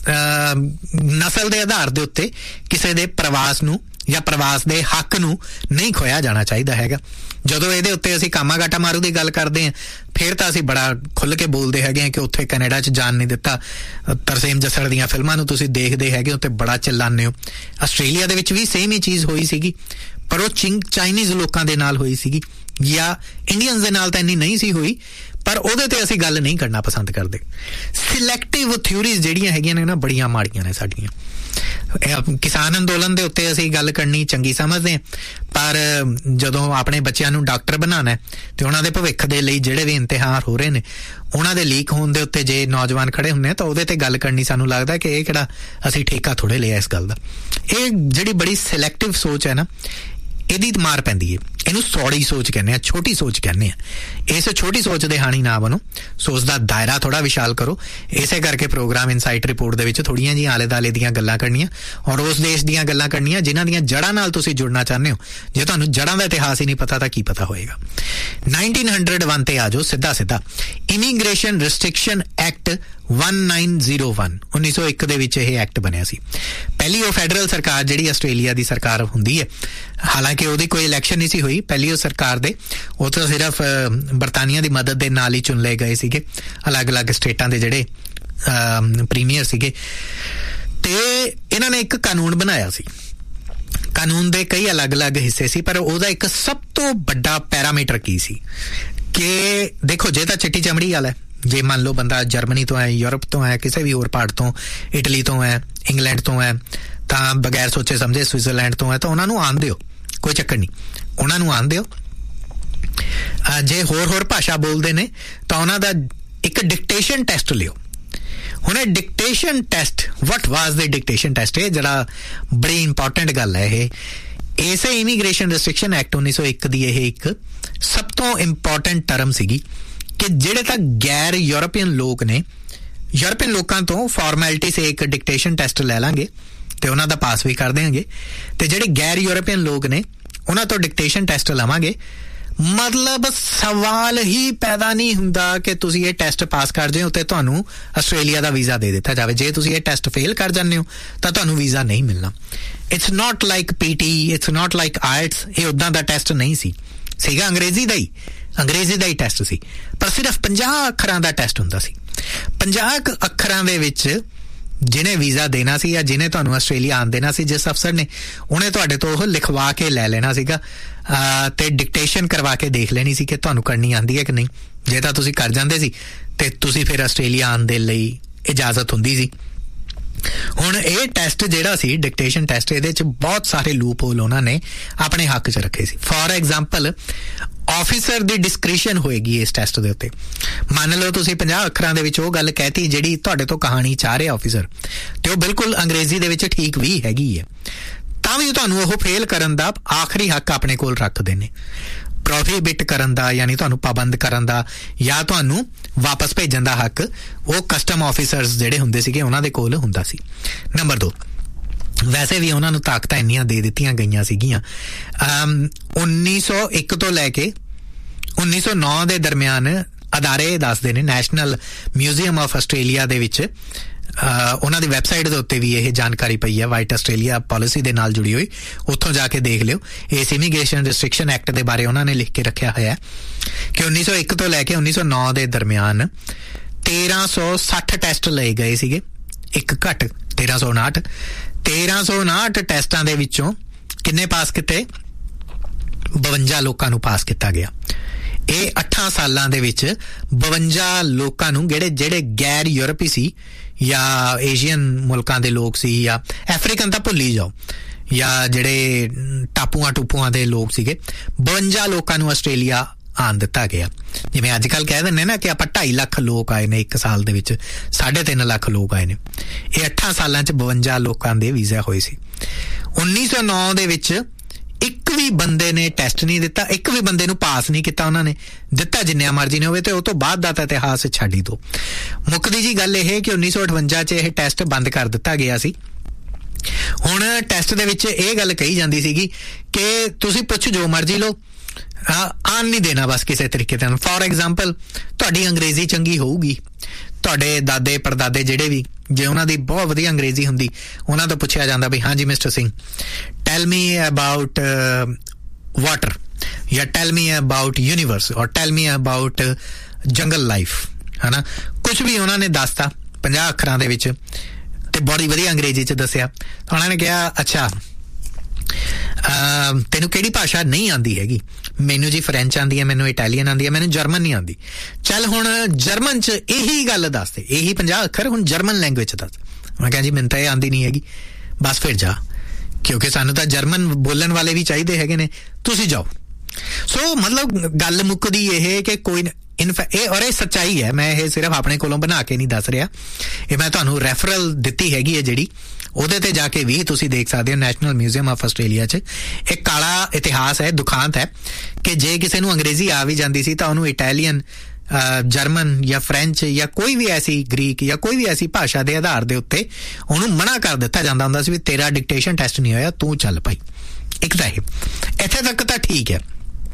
ਨਸਲ ਦੇ ਆਧਾਰ ਦੇ ਉੱਤੇ ਕਿਸੇ ਦੇ ਪ੍ਰਵਾਸ ਨੂੰ ਜਾਂ ਪ੍ਰਵਾਸ ਦੇ ਹੱਕ ਨੂੰ ਨਹੀਂ ਖੋਇਆ ਜਾਣਾ ਚਾਹੀਦਾ ਹੈਗਾ। ਜਦੋਂ ਇਹਦੇ ਉੱਤੇ ਅਸੀਂ ਕਾਮਾਗਾਟਾ ਮਾਰੂ ਦੀ ਗੱਲ ਕਰਦੇ ਹਾਂ, ਫਿਰ ਤਾਂ ਅਸੀਂ ਬੜਾ ਖੁੱਲ੍ਹ ਕੇ ਬੋਲਦੇ ਹੈਗੇ ਹਾਂ ਕਿ ਉੱਥੇ ਕੈਨੇਡਾ 'ਚ ਜਾਣ ਨਹੀਂ ਦਿੱਤਾ। ਤਰਸੇਮ ਜੱਸੜ ਦੀਆਂ ਫਿਲਮਾਂ ਨੂੰ ਤੁਸੀਂ ਦੇਖਦੇ ਹੈਗੇ ਹੋ ਤੇ ਬੜਾ ਚਿল্ਲਾਉਂਦੇ ਹੋ। ਆਸਟ੍ਰੇਲੀਆ ਦੇ ਵਿੱਚ ਵੀ ਸੇਮ ਹੀ ਚੀਜ਼ ਹੋਈ ਸੀਗੀ, ਪਰ ਉਹ ਚਾਈਨੀਜ਼ ਲੋਕਾਂ ਦੇ ਨਾਲ ਹੋਈ ਸੀਗੀ, ਜਾਂ ਇੰਡੀਅਨਸ ਦੇ ਨਾਲ ਤਾਂ ਇੰਨੀ ਨਹੀਂ ਸੀ ਹੋਈ, ਪਰ ਉਹਦੇ ਤੇ ਅਸੀਂ ਗੱਲ ਨਹੀਂ ਕਰਨਾ ਪਸੰਦ ਕਰਦੇ। ਸਿਲੈਕਟਿਵ ਥਿਊਰੀਜ਼ ਜਿਹੜੀਆਂ ਹੈਗੀਆਂ ਨੇ ਨਾ, ਬੜੀਆਂ ਮਾੜੀਆਂ ਨੇ ਸਾਡੀਆਂ। ਕਿਸਾਨ ਅੰਦੋਲਨ ਦੇ ਉੱਤੇ ਅਸੀਂ ਗੱਲ ਕਰਨੀ ਚੰਗੀ ਸਮਝਦੇ ਹਾਂ, ਪਰ ਜਦੋਂ ਆਪਣੇ ਬੱਚਿਆਂ ਨੂੰ ਡਾਕਟਰ ਬਣਾਉਣਾ ਤੇ ਉਹਨਾਂ ਦੇ ਭਵਿੱਖ ਦੇ ਲਈ ਜਿਹੜੇ ਵੀ ਇਮਤਿਹਾਨ ਹੋ ਰਹੇ ਨੇ ਉਹਨਾਂ ਦੇ ਲੀਕ ਹੋਣ ਦੇ ਉੱਤੇ ਜੇ ਨੌਜਵਾਨ ਖੜੇ ਹੁੰਦੇ ਆ ਤਾਂ ਉਹਦੇ ਤੇ ਗੱਲ ਕਰਨੀ ਸਾਨੂੰ ਲੱਗਦਾ ਕਿ ਇਹ ਕਿਹੜਾ ਅਸੀਂ ਠੇਕਾ ਥੋੜ੍ਹੇ ਲਿਆ ਇਸ ਗੱਲ ਦਾ। ਇਹ ਜਿਹੜੀ ਬੜੀ ਸਿਲੈਕਟਿਵ ਸੋਚ ਹੈ ਨਾ, ਇਹਦੀ ਮਾਰ ਪੈਂਦੀ ਹੈ। ਇਹਨੂੰ ਸੌੜੀ ਸੋਚ ਕਹਿੰਦੇ ਆ, ਛੋਟੀ ਸੋਚ ਕਹਿੰਦੇ ਆ। ਇਸ ਛੋਟੀ ਸੋਚ ਦੇ ਹਾਣੀ ਨਾ ਬਣੋ, ਸੋਚ ਦਾ ਦਾਇਰਾ ਥੋੜ੍ਹਾ ਵਿਸ਼ਾਲ ਕਰੋ। ਇਸੇ ਕਰਕੇ ਪ੍ਰੋਗਰਾਮ ਇਨਸਾਈਟ ਰਿਪੋਰਟ ਦੇ ਵਿੱਚ ਥੋੜ੍ਹੀਆਂ ਜਿਹੀਆਂ ਆਲੇ ਦੁਆਲੇ ਦੀਆਂ ਗੱਲਾਂ ਕਰਨੀਆਂ, ਔਰ ਉਸ ਦੇਸ਼ ਦੀਆਂ ਗੱਲਾਂ ਕਰਨੀਆਂ ਜਿਨ੍ਹਾਂ ਦੀਆਂ ਜੜ੍ਹਾਂ ਨਾਲ ਤੁਸੀਂ ਜੁੜਨਾ ਚਾਹੁੰਦੇ ਹੋ। ਜੇ ਤੁਹਾਨੂੰ ਜੜ੍ਹਾਂ ਦਾ ਇਤਿਹਾਸ ਹੀ ਨਹੀਂ ਪਤਾ ਤਾਂ ਕੀ ਪਤਾ ਹੋਏਗਾ। 1901 ਤੇ ਆ ਜਾਓ ਸਿੱਧਾ। ਇਮੀਗ੍ਰੇਸ਼ਨ ਰਿਸਟ੍ਰਿਕਸ਼ਨ ਐਕਟ 1901 1901 ਦੇ ਵਿੱਚ ਇਹ ਐਕਟ ਬਣਿਆ ਸੀ। ਪਹਿਲੀ ਉਹ ਫੈਡਰਲ ਸਰਕਾਰ ਜਿਹੜੀ ਆਸਟ੍ਰੇਲੀਆ ਦੀ ਸਰਕਾਰ ਹੁੰਦੀ ਹੈ, ਹਾਲਾਂਕਿ ਉਹਦੀ ਕੋਈ ਇਲੈਕਸ਼ਨ ਨਹੀਂ ਸੀ ਹੋਈ, ਪਹਿਲੀ ਉਹ ਸਰਕਾਰ ਦੇ ਉਹ ਤਾਂ ਸਿਰਫ ਬਰਤਾਨੀਆ ਦੀ ਮਦਦ ਦੇ ਨਾਲ ਹੀ ਚੁਣ ਲਏ ਗਏ ਸੀਗੇ, ਅਲੱਗ-ਅਲੱਗ ਸਟੇਟਾਂ ਦੇ ਜਿਹੜੇ ਪ੍ਰੀਮੀਅਰ ਸੀਗੇ। ਤੇ ਇਹਨਾਂ ਨੇ ਇੱਕ ਕਾਨੂੰਨ ਬਣਾਇਆ ਸੀ। ਕਾਨੂੰਨ ਦੇ ਕਈ ਅਲੱਗ-ਅਲੱਗ ਹਿੱਸੇ ਸੀ, ਪਰ ਉਹਦਾ ਇੱਕ ਸਭ ਤੋਂ ਵੱਡਾ ਪੈਰਾਮੀਟਰ ਕੀ ਸੀ ਕਿ ਦੇਖੋ, ਜੇ ਤਾਂ ਚਿੱਟੀ ਚਮੜੀ ਵਾਲਾ, ਜੇ ਮੰਨ ਲਓ ਬੰਦਾ ਜਰਮਨੀ ਤੋਂ ਹੈ, ਯੂਰਪ ਤੋਂ ਹੈ, ਕਿਸੇ ਵੀ ਹੋਰ ਪਾਰਟ ਤੋਂ, ਇਟਲੀ ਤੋਂ ਹੈ, ਇੰਗਲੈਂਡ ਤੋਂ ਹੈ, ਤਾਂ ਬਗੈਰ ਸੋਚੇ ਸਮਝੇ ਸਵਿਟਜ਼ਰਲੈਂਡ ਤੋਂ ਹੈ, ਤਾਂ ਉਹਨਾਂ ਨੂੰ ਆਉਣ ਦਿਓ, ਕੋਈ ਚੱਕਰ ਨਹੀਂ, ਉਹਨਾਂ ਨੂੰ ਆਉਣ ਦਿਓ। ਜੇ ਹੋਰ ਭਾਸ਼ਾ ਬੋਲਦੇ ਨੇ ਤਾਂ ਉਹਨਾਂ ਦਾ ਇੱਕ ਡਿਕਟੇਸ਼ਨ ਟੈਸਟ ਲਿਓ। ਹੁਣ ਇਹ ਡਿਕਟੇਸ਼ਨ ਟੈਸਟ, ਵਟ ਵਾਜ਼ ਦ ਡਿਕਟੇਸ਼ਨ ਟੈਸਟ, ਇਹ ਜਿਹੜਾ ਬੜੀ ਇੰਪੋਰਟੈਂਟ ਗੱਲ ਹੈ। ਇਹ ਇਸੇ ਇਮੀਗ੍ਰੇਸ਼ਨ ਰਿਸਟ੍ਰਿਕਸ਼ਨ ਐਕਟ 1901 ਦੀ ਇਹ ਇੱਕ ਸਭ ਤੋਂ ਇੰਪੋਰਟੈਂਟ ਟਰਮ ਸੀਗੀ ਕਿ ਜਿਹੜੇ ਤਾਂ ਗੈਰ ਯੂਰਪੀਅਨ ਲੋਕ ਨੇ, ਯੂਰਪੀਅਨ ਲੋਕਾਂ ਤੋਂ ਫਾਰਮੈਲਿਟੀ ਸੇ ਇੱਕ ਡਿਕਟੇਸ਼ਨ ਟੈਸਟ ਲੈ ਲਾਂਗੇ ਤੇ ਉਹਨਾਂ ਦਾ ਪਾਸ ਵੀ ਕਰ ਦੇਵਾਂਗੇ, ਤੇ ਜਿਹੜੇ ਗੈਰ ਯੂਰਪੀਅਨ ਲੋਕ ਨੇ ਉਹਨਾਂ ਤੋਂ ਡਿਕਟੇਸ਼ਨ ਟੈਸਟ ਲਵਾਂਗੇ। ਮਤਲਬ ਸਵਾਲ ਹੀ ਪੈਦਾ ਨਹੀਂ ਹੁੰਦਾ ਕਿ ਤੁਸੀਂ ਇਹ ਟੈਸਟ ਪਾਸ ਕਰ ਜਾਓ ਤੇ ਤੁਹਾਨੂੰ ਆਸਟ੍ਰੇਲੀਆ ਦਾ ਵੀਜ਼ਾ ਦੇ ਦਿੱਤਾ ਜਾਵੇ। ਜੇ ਤੁਸੀਂ ਇਹ ਟੈਸਟ ਫੇਲ ਕਰ ਜਾਂਦੇ ਹੋ ਤਾਂ ਤੁਹਾਨੂੰ ਵੀਜ਼ਾ ਨਹੀਂ ਮਿਲਣਾ। It's not like PT, it's not like IELTS। ਇਹ ਉੱਦਾਂ ਦਾ ਟੈਸਟ ਨਹੀਂ ਸੀਗਾ, ਅੰਗਰੇਜ਼ੀ ਦਾ ਹੀ ਟੈਸਟ ਸੀ, ਪਰ ਸਿਰਫ 50 ਅੱਖਰਾਂ ਦਾ ਟੈਸਟ ਹੁੰਦਾ ਸੀ। 50 ਅੱਖਰਾਂ ਦੇ ਵਿੱਚ ਜਿਹਨੇ ਵੀਜ਼ਾ ਦੇਣਾ ਸੀ ਜਾਂ ਜਿਹਨੇ ਤੁਹਾਨੂੰ ਆਸਟ੍ਰੇਲੀਆ ਆਉਣ ਦੇਣਾ ਸੀ, ਜਿਸ ਅਫਸਰ ਨੇ, ਉਹਨੇ ਤੁਹਾਡੇ ਤੋਂ ਉਹ ਲਿਖਵਾ ਕੇ ਲੈ ਲੈਣਾ ਸੀਗਾ ਤੇ ਡਿਕਟੇਸ਼ਨ ਕਰਵਾ ਕੇ ਦੇਖ ਲੈਣੀ ਸੀ ਕਿ ਤੁਹਾਨੂੰ ਕਰਨੀ ਆਉਂਦੀ ਹੈ ਕਿ ਨਹੀਂ। ਜੇ ਤਾਂ ਤੁਸੀਂ ਕਰ ਜਾਂਦੇ ਸੀ ਤੇ ਤੁਸੀਂ ਫਿਰ ਆਸਟ੍ਰੇਲੀਆ ਆਉਣ ਦੇ ਲਈ ਇਜਾਜ਼ਤ ਹੁੰਦੀ ਸੀ। ਹੁਣ ਇਹ ਟੈਸਟ ਜਿਹੜਾ ਸੀ, ਡਿਕਟੇਸ਼ਨ ਟੈਸਟ, ਇਹਦੇ 'ਚ ਬਹੁਤ ਸਾਰੇ ਲੂਪ ਹੋਲ ਉਹਨਾਂ ਨੇ ਆਪਣੇ ਹੱਕ 'ਚ ਰੱਖੇ ਸੀ। For example, officer the discretion ਹੋਏਗੀ ਇਸ ਟੈਸਟ ਦੇ ਉੱਤੇ। ਮੰਨ ਲਓ ਤੁਸੀਂ 50 ਅੱਖਰਾਂ ਦੇ ਵਿੱਚ ਉਹ ਗੱਲ ਕਹਿਤੀ ਜਿਹੜੀ ਤੁਹਾਡੇ ਤੋਂ ਕਹਾਣੀ ਚਾਹ ਰਿਹਾ ਆਫਿਸਰ, ਤੇ ਉਹ ਬਿਲਕੁਲ ਅੰਗਰੇਜ਼ੀ ਦੇ ਵਿੱਚ ਠੀਕ ਵੀ ਹੈਗੀ ਹੈ, ਤਾਂ ਵੀ ਤੁਹਾਨੂੰ ਉਹ ਫੇਲ ਕਰਨ ਦਾ ਆਖਰੀ ਹੱਕ ਆਪਣੇ ਕੋਲ ਰੱਖਦੇ ਨੇ। ਪ੍ਰੋਹੀਬਿਟ ਕਰਨ ਦਾ, ਯਾਨੀ ਤੁਹਾਨੂੰ ਪਾਬੰਦ ਕਰਨ ਦਾ ਜਾਂ ਤੁਹਾਨੂੰ ਵਾਪਸ ਭੇਜਣ ਦਾ ਹੱਕ ਉਹ ਕਸਟਮ ਆਫਿਸਰਸ ਜਿਹੜੇ ਹੁੰਦੇ ਸੀਗੇ ਉਹਨਾਂ ਦੇ ਕੋਲ ਹੁੰਦਾ ਸੀ। ਨੰਬਰ 2, ਵੈਸੇ ਵੀ ਉਹਨਾਂ ਨੂੰ ਤਾਕਤਾਂ ਇੰਨੀਆਂ ਦੇ ਦਿੱਤੀਆਂ ਗਈਆਂ ਸੀਗੀਆਂ। 1901 ਤੋਂ ਲੈ ਕੇ 1909 ਦੇ ਦਰਮਿਆਨ ਅਦਾਰੇ ਦੱਸਦੇ ਨੇ, ਨੈਸ਼ਨਲ ਮਿਊਜ਼ੀਅਮ ਆਫ ਆਸਟ੍ਰੇਲੀਆ ਦੇ ਵਿੱਚ ਉਹਨਾਂ ਦੀ ਵੈਬਸਾਈਟ ਦੇ ਉੱਤੇ ਵੀ ਇਹ ਜਾਣਕਾਰੀ ਪਈ ਹੈ, ਵਾਈਟ ਆਸਟ੍ਰੇਲੀਆ ਪਾਲਿਸੀ ਦੇ ਨਾਲ ਜੁੜੀ ਹੋਈ, ਉੱਥੋਂ ਜਾ ਕੇ ਦੇਖ ਲਿਓ। ਇਸ ਇਮੀਗ੍ਰੇਸ਼ਨ ਰਿਸਟ੍ਰਿਕਸ਼ਨ ਐਕਟ ਦੇ ਬਾਰੇ ਉਹਨਾਂ ਨੇ ਲਿਖ ਕੇ ਰੱਖਿਆ ਹੋਇਆ ਕਿ 1901 ਤੋਂ ਲੈ ਕੇ 1909 ਦੇ ਦਰਮਿਆਨ 1360 ਟੈਸਟ ਲਏ ਗਏ ਸੀਗੇ, ਇੱਕ ਘੱਟ 1359 ਟੈਸਟਾਂ ਦੇ ਵਿੱਚੋਂ ਕਿੰਨੇ ਪਾਸ ਕੀਤੇ? 52 ਲੋਕਾਂ ਨੂੰ ਪਾਸ ਕੀਤਾ ਗਿਆ। ਇਹ 8 ਸਾਲਾਂ ਦੇ ਵਿੱਚ 52 ਲੋਕਾਂ ਨੂੰ ਜਿਹੜੇ ਗੈਰ ਯੂਰਪੀ ਸੀ ਜਾਂ ਏਸ਼ੀਅਨ ਮੁਲਕਾਂ ਦੇ ਲੋਕ ਸੀ ਜਾਂ ਅਫਰੀਕਨ ਤਾਂ ਭੁੱਲ ਹੀ ਜਾਓ ਜਾਂ ਜਿਹੜੇ ਟਾਪੂਆਂ ਦੇ ਲੋਕ ਸੀਗੇ 52 ਲੋਕਾਂ ਨੂੰ ਆਸਟ੍ਰੇਲੀਆ ਆਉਣ ਦਿੱਤਾ ਗਿਆ। ਜਿਵੇਂ ਅੱਜ ਕੱਲ੍ਹ ਕਹਿ ਦਿੰਦੇ ਨਾ ਕਿ ਆਪਾਂ 2.5 ਲੱਖ ਲੋਕ ਆਏ ਨੇ 1 ਸਾਲ ਦੇ ਵਿੱਚ, 3.5 ਲੱਖ ਲੋਕ ਆਏ ਨੇ। ਇਹ 8 ਸਾਲਾਂ 'ਚ 52 ਲੋਕਾਂ ਦੇ ਵੀਜ਼ਾ ਹੋਏ ਸੀ। 1909 ਦੇ ਵਿੱਚ ਇੱਕ ਵੀ ਬੰਦੇ ਨੇ ਟੈਸਟ ਨਹੀਂ ਦਿੱਤਾ, ਇੱਕ ਵੀ ਬੰਦੇ ਨੂੰ ਪਾਸ ਨਹੀਂ ਕੀਤਾ ਉਹਨਾਂ ਨੇ, ਦਿੱਤਾ ਜਿੰਨਿਆਂ ਮਰਜ਼ੀ ਨੇ ਹੋਵੇ, ਤੇ ਉਹ ਤੋਂ ਬਾਅਦ ਦਾ ਤਾਂ ਇਤਿਹਾਸ ਛੱਡ ਹੀ ਦਿਓ। ਮੁੱਕਦੀ ਜੀ ਗੱਲ ਇਹ ਕਿ 1958 'ਚ ਇਹ ਟੈਸਟ ਬੰਦ ਕਰ ਦਿੱਤਾ ਗਿਆ ਸੀ। ਹੁਣ ਟੈਸਟ ਦੇ ਵਿੱਚ ਇਹ ਗੱਲ ਕਹੀ ਜਾਂਦੀ ਸੀਗੀ ਕਿ ਤੁਸੀਂ ਪੁੱਛ ਜੋ ਮਰਜ਼ੀ ਲਓ, ਆਨ ਨਹੀਂ ਦੇਣਾ ਬਸ ਕਿਸੇ ਤਰੀਕੇ ਨਾਲ। ਫੋਰ ਐਗਜ਼ਾਮਪਲ, ਤੁਹਾਡੀ ਅੰਗਰੇਜ਼ੀ ਚੰਗੀ ਹੋਊਗੀ, ਤੁਹਾਡੇ ਦਾਦੇ ਪੜਦਾਦੇ ਜਿਹੜੇ ਵੀ, ਜੇ ਉਹਨਾਂ ਦੀ ਬਹੁਤ ਵਧੀਆ ਅੰਗਰੇਜ਼ੀ ਹੁੰਦੀ, ਉਹਨਾਂ ਤੋਂ ਪੁੱਛਿਆ ਜਾਂਦਾ ਵੀ ਹਾਂਜੀ mister Singh tile me about water ਜਾਂ ਟੈਲ ਮੀ ਅਬਾਊਟ ਯੂਨੀਵਰਸ ਔਰ ਟੈਲ ਮੀ ਅਬਾਊਟ ਜੰਗਲ ਲਾਈਫ, ਹੈ ਨਾ, ਕੁਛ ਵੀ ਉਹਨਾਂ ਨੇ ਦੱਸਤਾ 50 ਅੱਖਰਾਂ ਦੇ ਵਿੱਚ ਤੇ ਬੜੀ ਵਧੀਆ ਅੰਗਰੇਜ਼ੀ 'ਚ ਦੱਸਿਆ। ਉਹਨਾਂ ਨੇ ਕਿਹਾ ਅੱਛਾ ਤੈਨੂੰ ਕਿਹੜੀ ਭਾਸ਼ਾ ਨਹੀਂ ਆਉਂਦੀ ਹੈਗੀ? ਮੈਨੂੰ ਜੀ ਫਰੈਂਚ ਆਉਂਦੀ ਹੈ, ਮੈਨੂੰ ਇਟਾਲੀਅਨ ਆਉਂਦੀ ਹੈ, ਮੈਨੂੰ ਜਰਮਨ ਨਹੀਂ ਆਉਂਦੀ। ਚੱਲ ਹੁਣ ਜਰਮਨ 'ਚ ਇਹੀ ਗੱਲ ਦੱਸ ਦੇ, ਇਹੀ 50 ਅੱਖਰ, ਹੁਣ ਜਰਮਨ ਲੈਂਗੁਏਜ 'ਚ ਦੱਸ। ਮੈਂ ਕਿਹਾ ਜੀ ਮੈਨੂੰ ਤਾਂ ਇਹ ਆਉਂਦੀ ਨਹੀਂ ਹੈਗੀ। ਬਸ ਫਿਰ ਜਾ, ਕਿਉਂਕਿ ਸਾਨੂੰ ਤਾਂ ਜਰਮਨ ਬੋਲਣ ਵਾਲੇ ਵੀ ਚਾਹੀਦੇ ਹੈਗੇ ਨੇ, ਤੁਸੀਂ ਜਾਓ। ਸੋ ਮਤਲਬ ਗੱਲ ਮੁੱਕਦੀ ਇਹ ਕਿ ਕੋਈ ਔਰ ਇਹ ਸੱਚਾਈ ਹੈ, ਮੈਂ ਇਹ ਸਿਰਫ ਆਪਣੇ ਕੋਲੋਂ ਬਣਾ ਕੇ ਨਹੀਂ ਦੱਸ ਰਿਹਾ, ਇਹ ਮੈਂ ਤੁਹਾਨੂੰ ਰੈਫਰਲ ਦਿੱਤੀ ਹੈਗੀ ਹੈ ਜਿਹੜੀ, ਉਹਦੇ ਤੇ ਜਾ ਕੇ ਵੀ ਤੁਸੀਂ ਦੇਖ ਸਕਦੇ ਹੋ। ਨੈਸ਼ਨਲ ਮਿਊਜ਼ੀਅਮ ਆਫ ਆਸਟ੍ਰੇਲੀਆ 'ਚ ਇੱਕ ਕਾਲਾ ਇਤਿਹਾਸ ਹੈ, ਦੁਖਾਂਤ ਹੈ ਕਿ ਜੇ ਕਿਸੇ ਨੂੰ ਅੰਗਰੇਜ਼ੀ ਆ ਵੀ ਜਾਂਦੀ ਸੀ ਤਾਂ ਉਹਨੂੰ ਇਟਾਲੀਅਨ, ਜਰਮਨ ਜਾਂ ਫਰੈਂਚ ਜਾਂ ਕੋਈ ਵੀ ਐਸੀ ਗ੍ਰੀਕ ਜਾਂ ਕੋਈ ਵੀ ਐਸੀ ਭਾਸ਼ਾ ਦੇ ਆਧਾਰ ਦੇ ਉੱਤੇ ਉਹਨੂੰ ਮਨਾ ਕਰ ਦਿੱਤਾ ਜਾਂਦਾ ਹੁੰਦਾ ਸੀ ਵੀ ਤੇਰਾ ਡਿਕਟੇਸ਼ਨ ਟੈਸਟ ਨਹੀਂ ਹੋਇਆ, ਤੂੰ ਚੱਲ ਭਾਈ। ਇੱਕ ਤਾਂ ਇਹ, ਇੱਥੇ ਤੱਕ ਤਾਂ ਠੀਕ ਹੈ।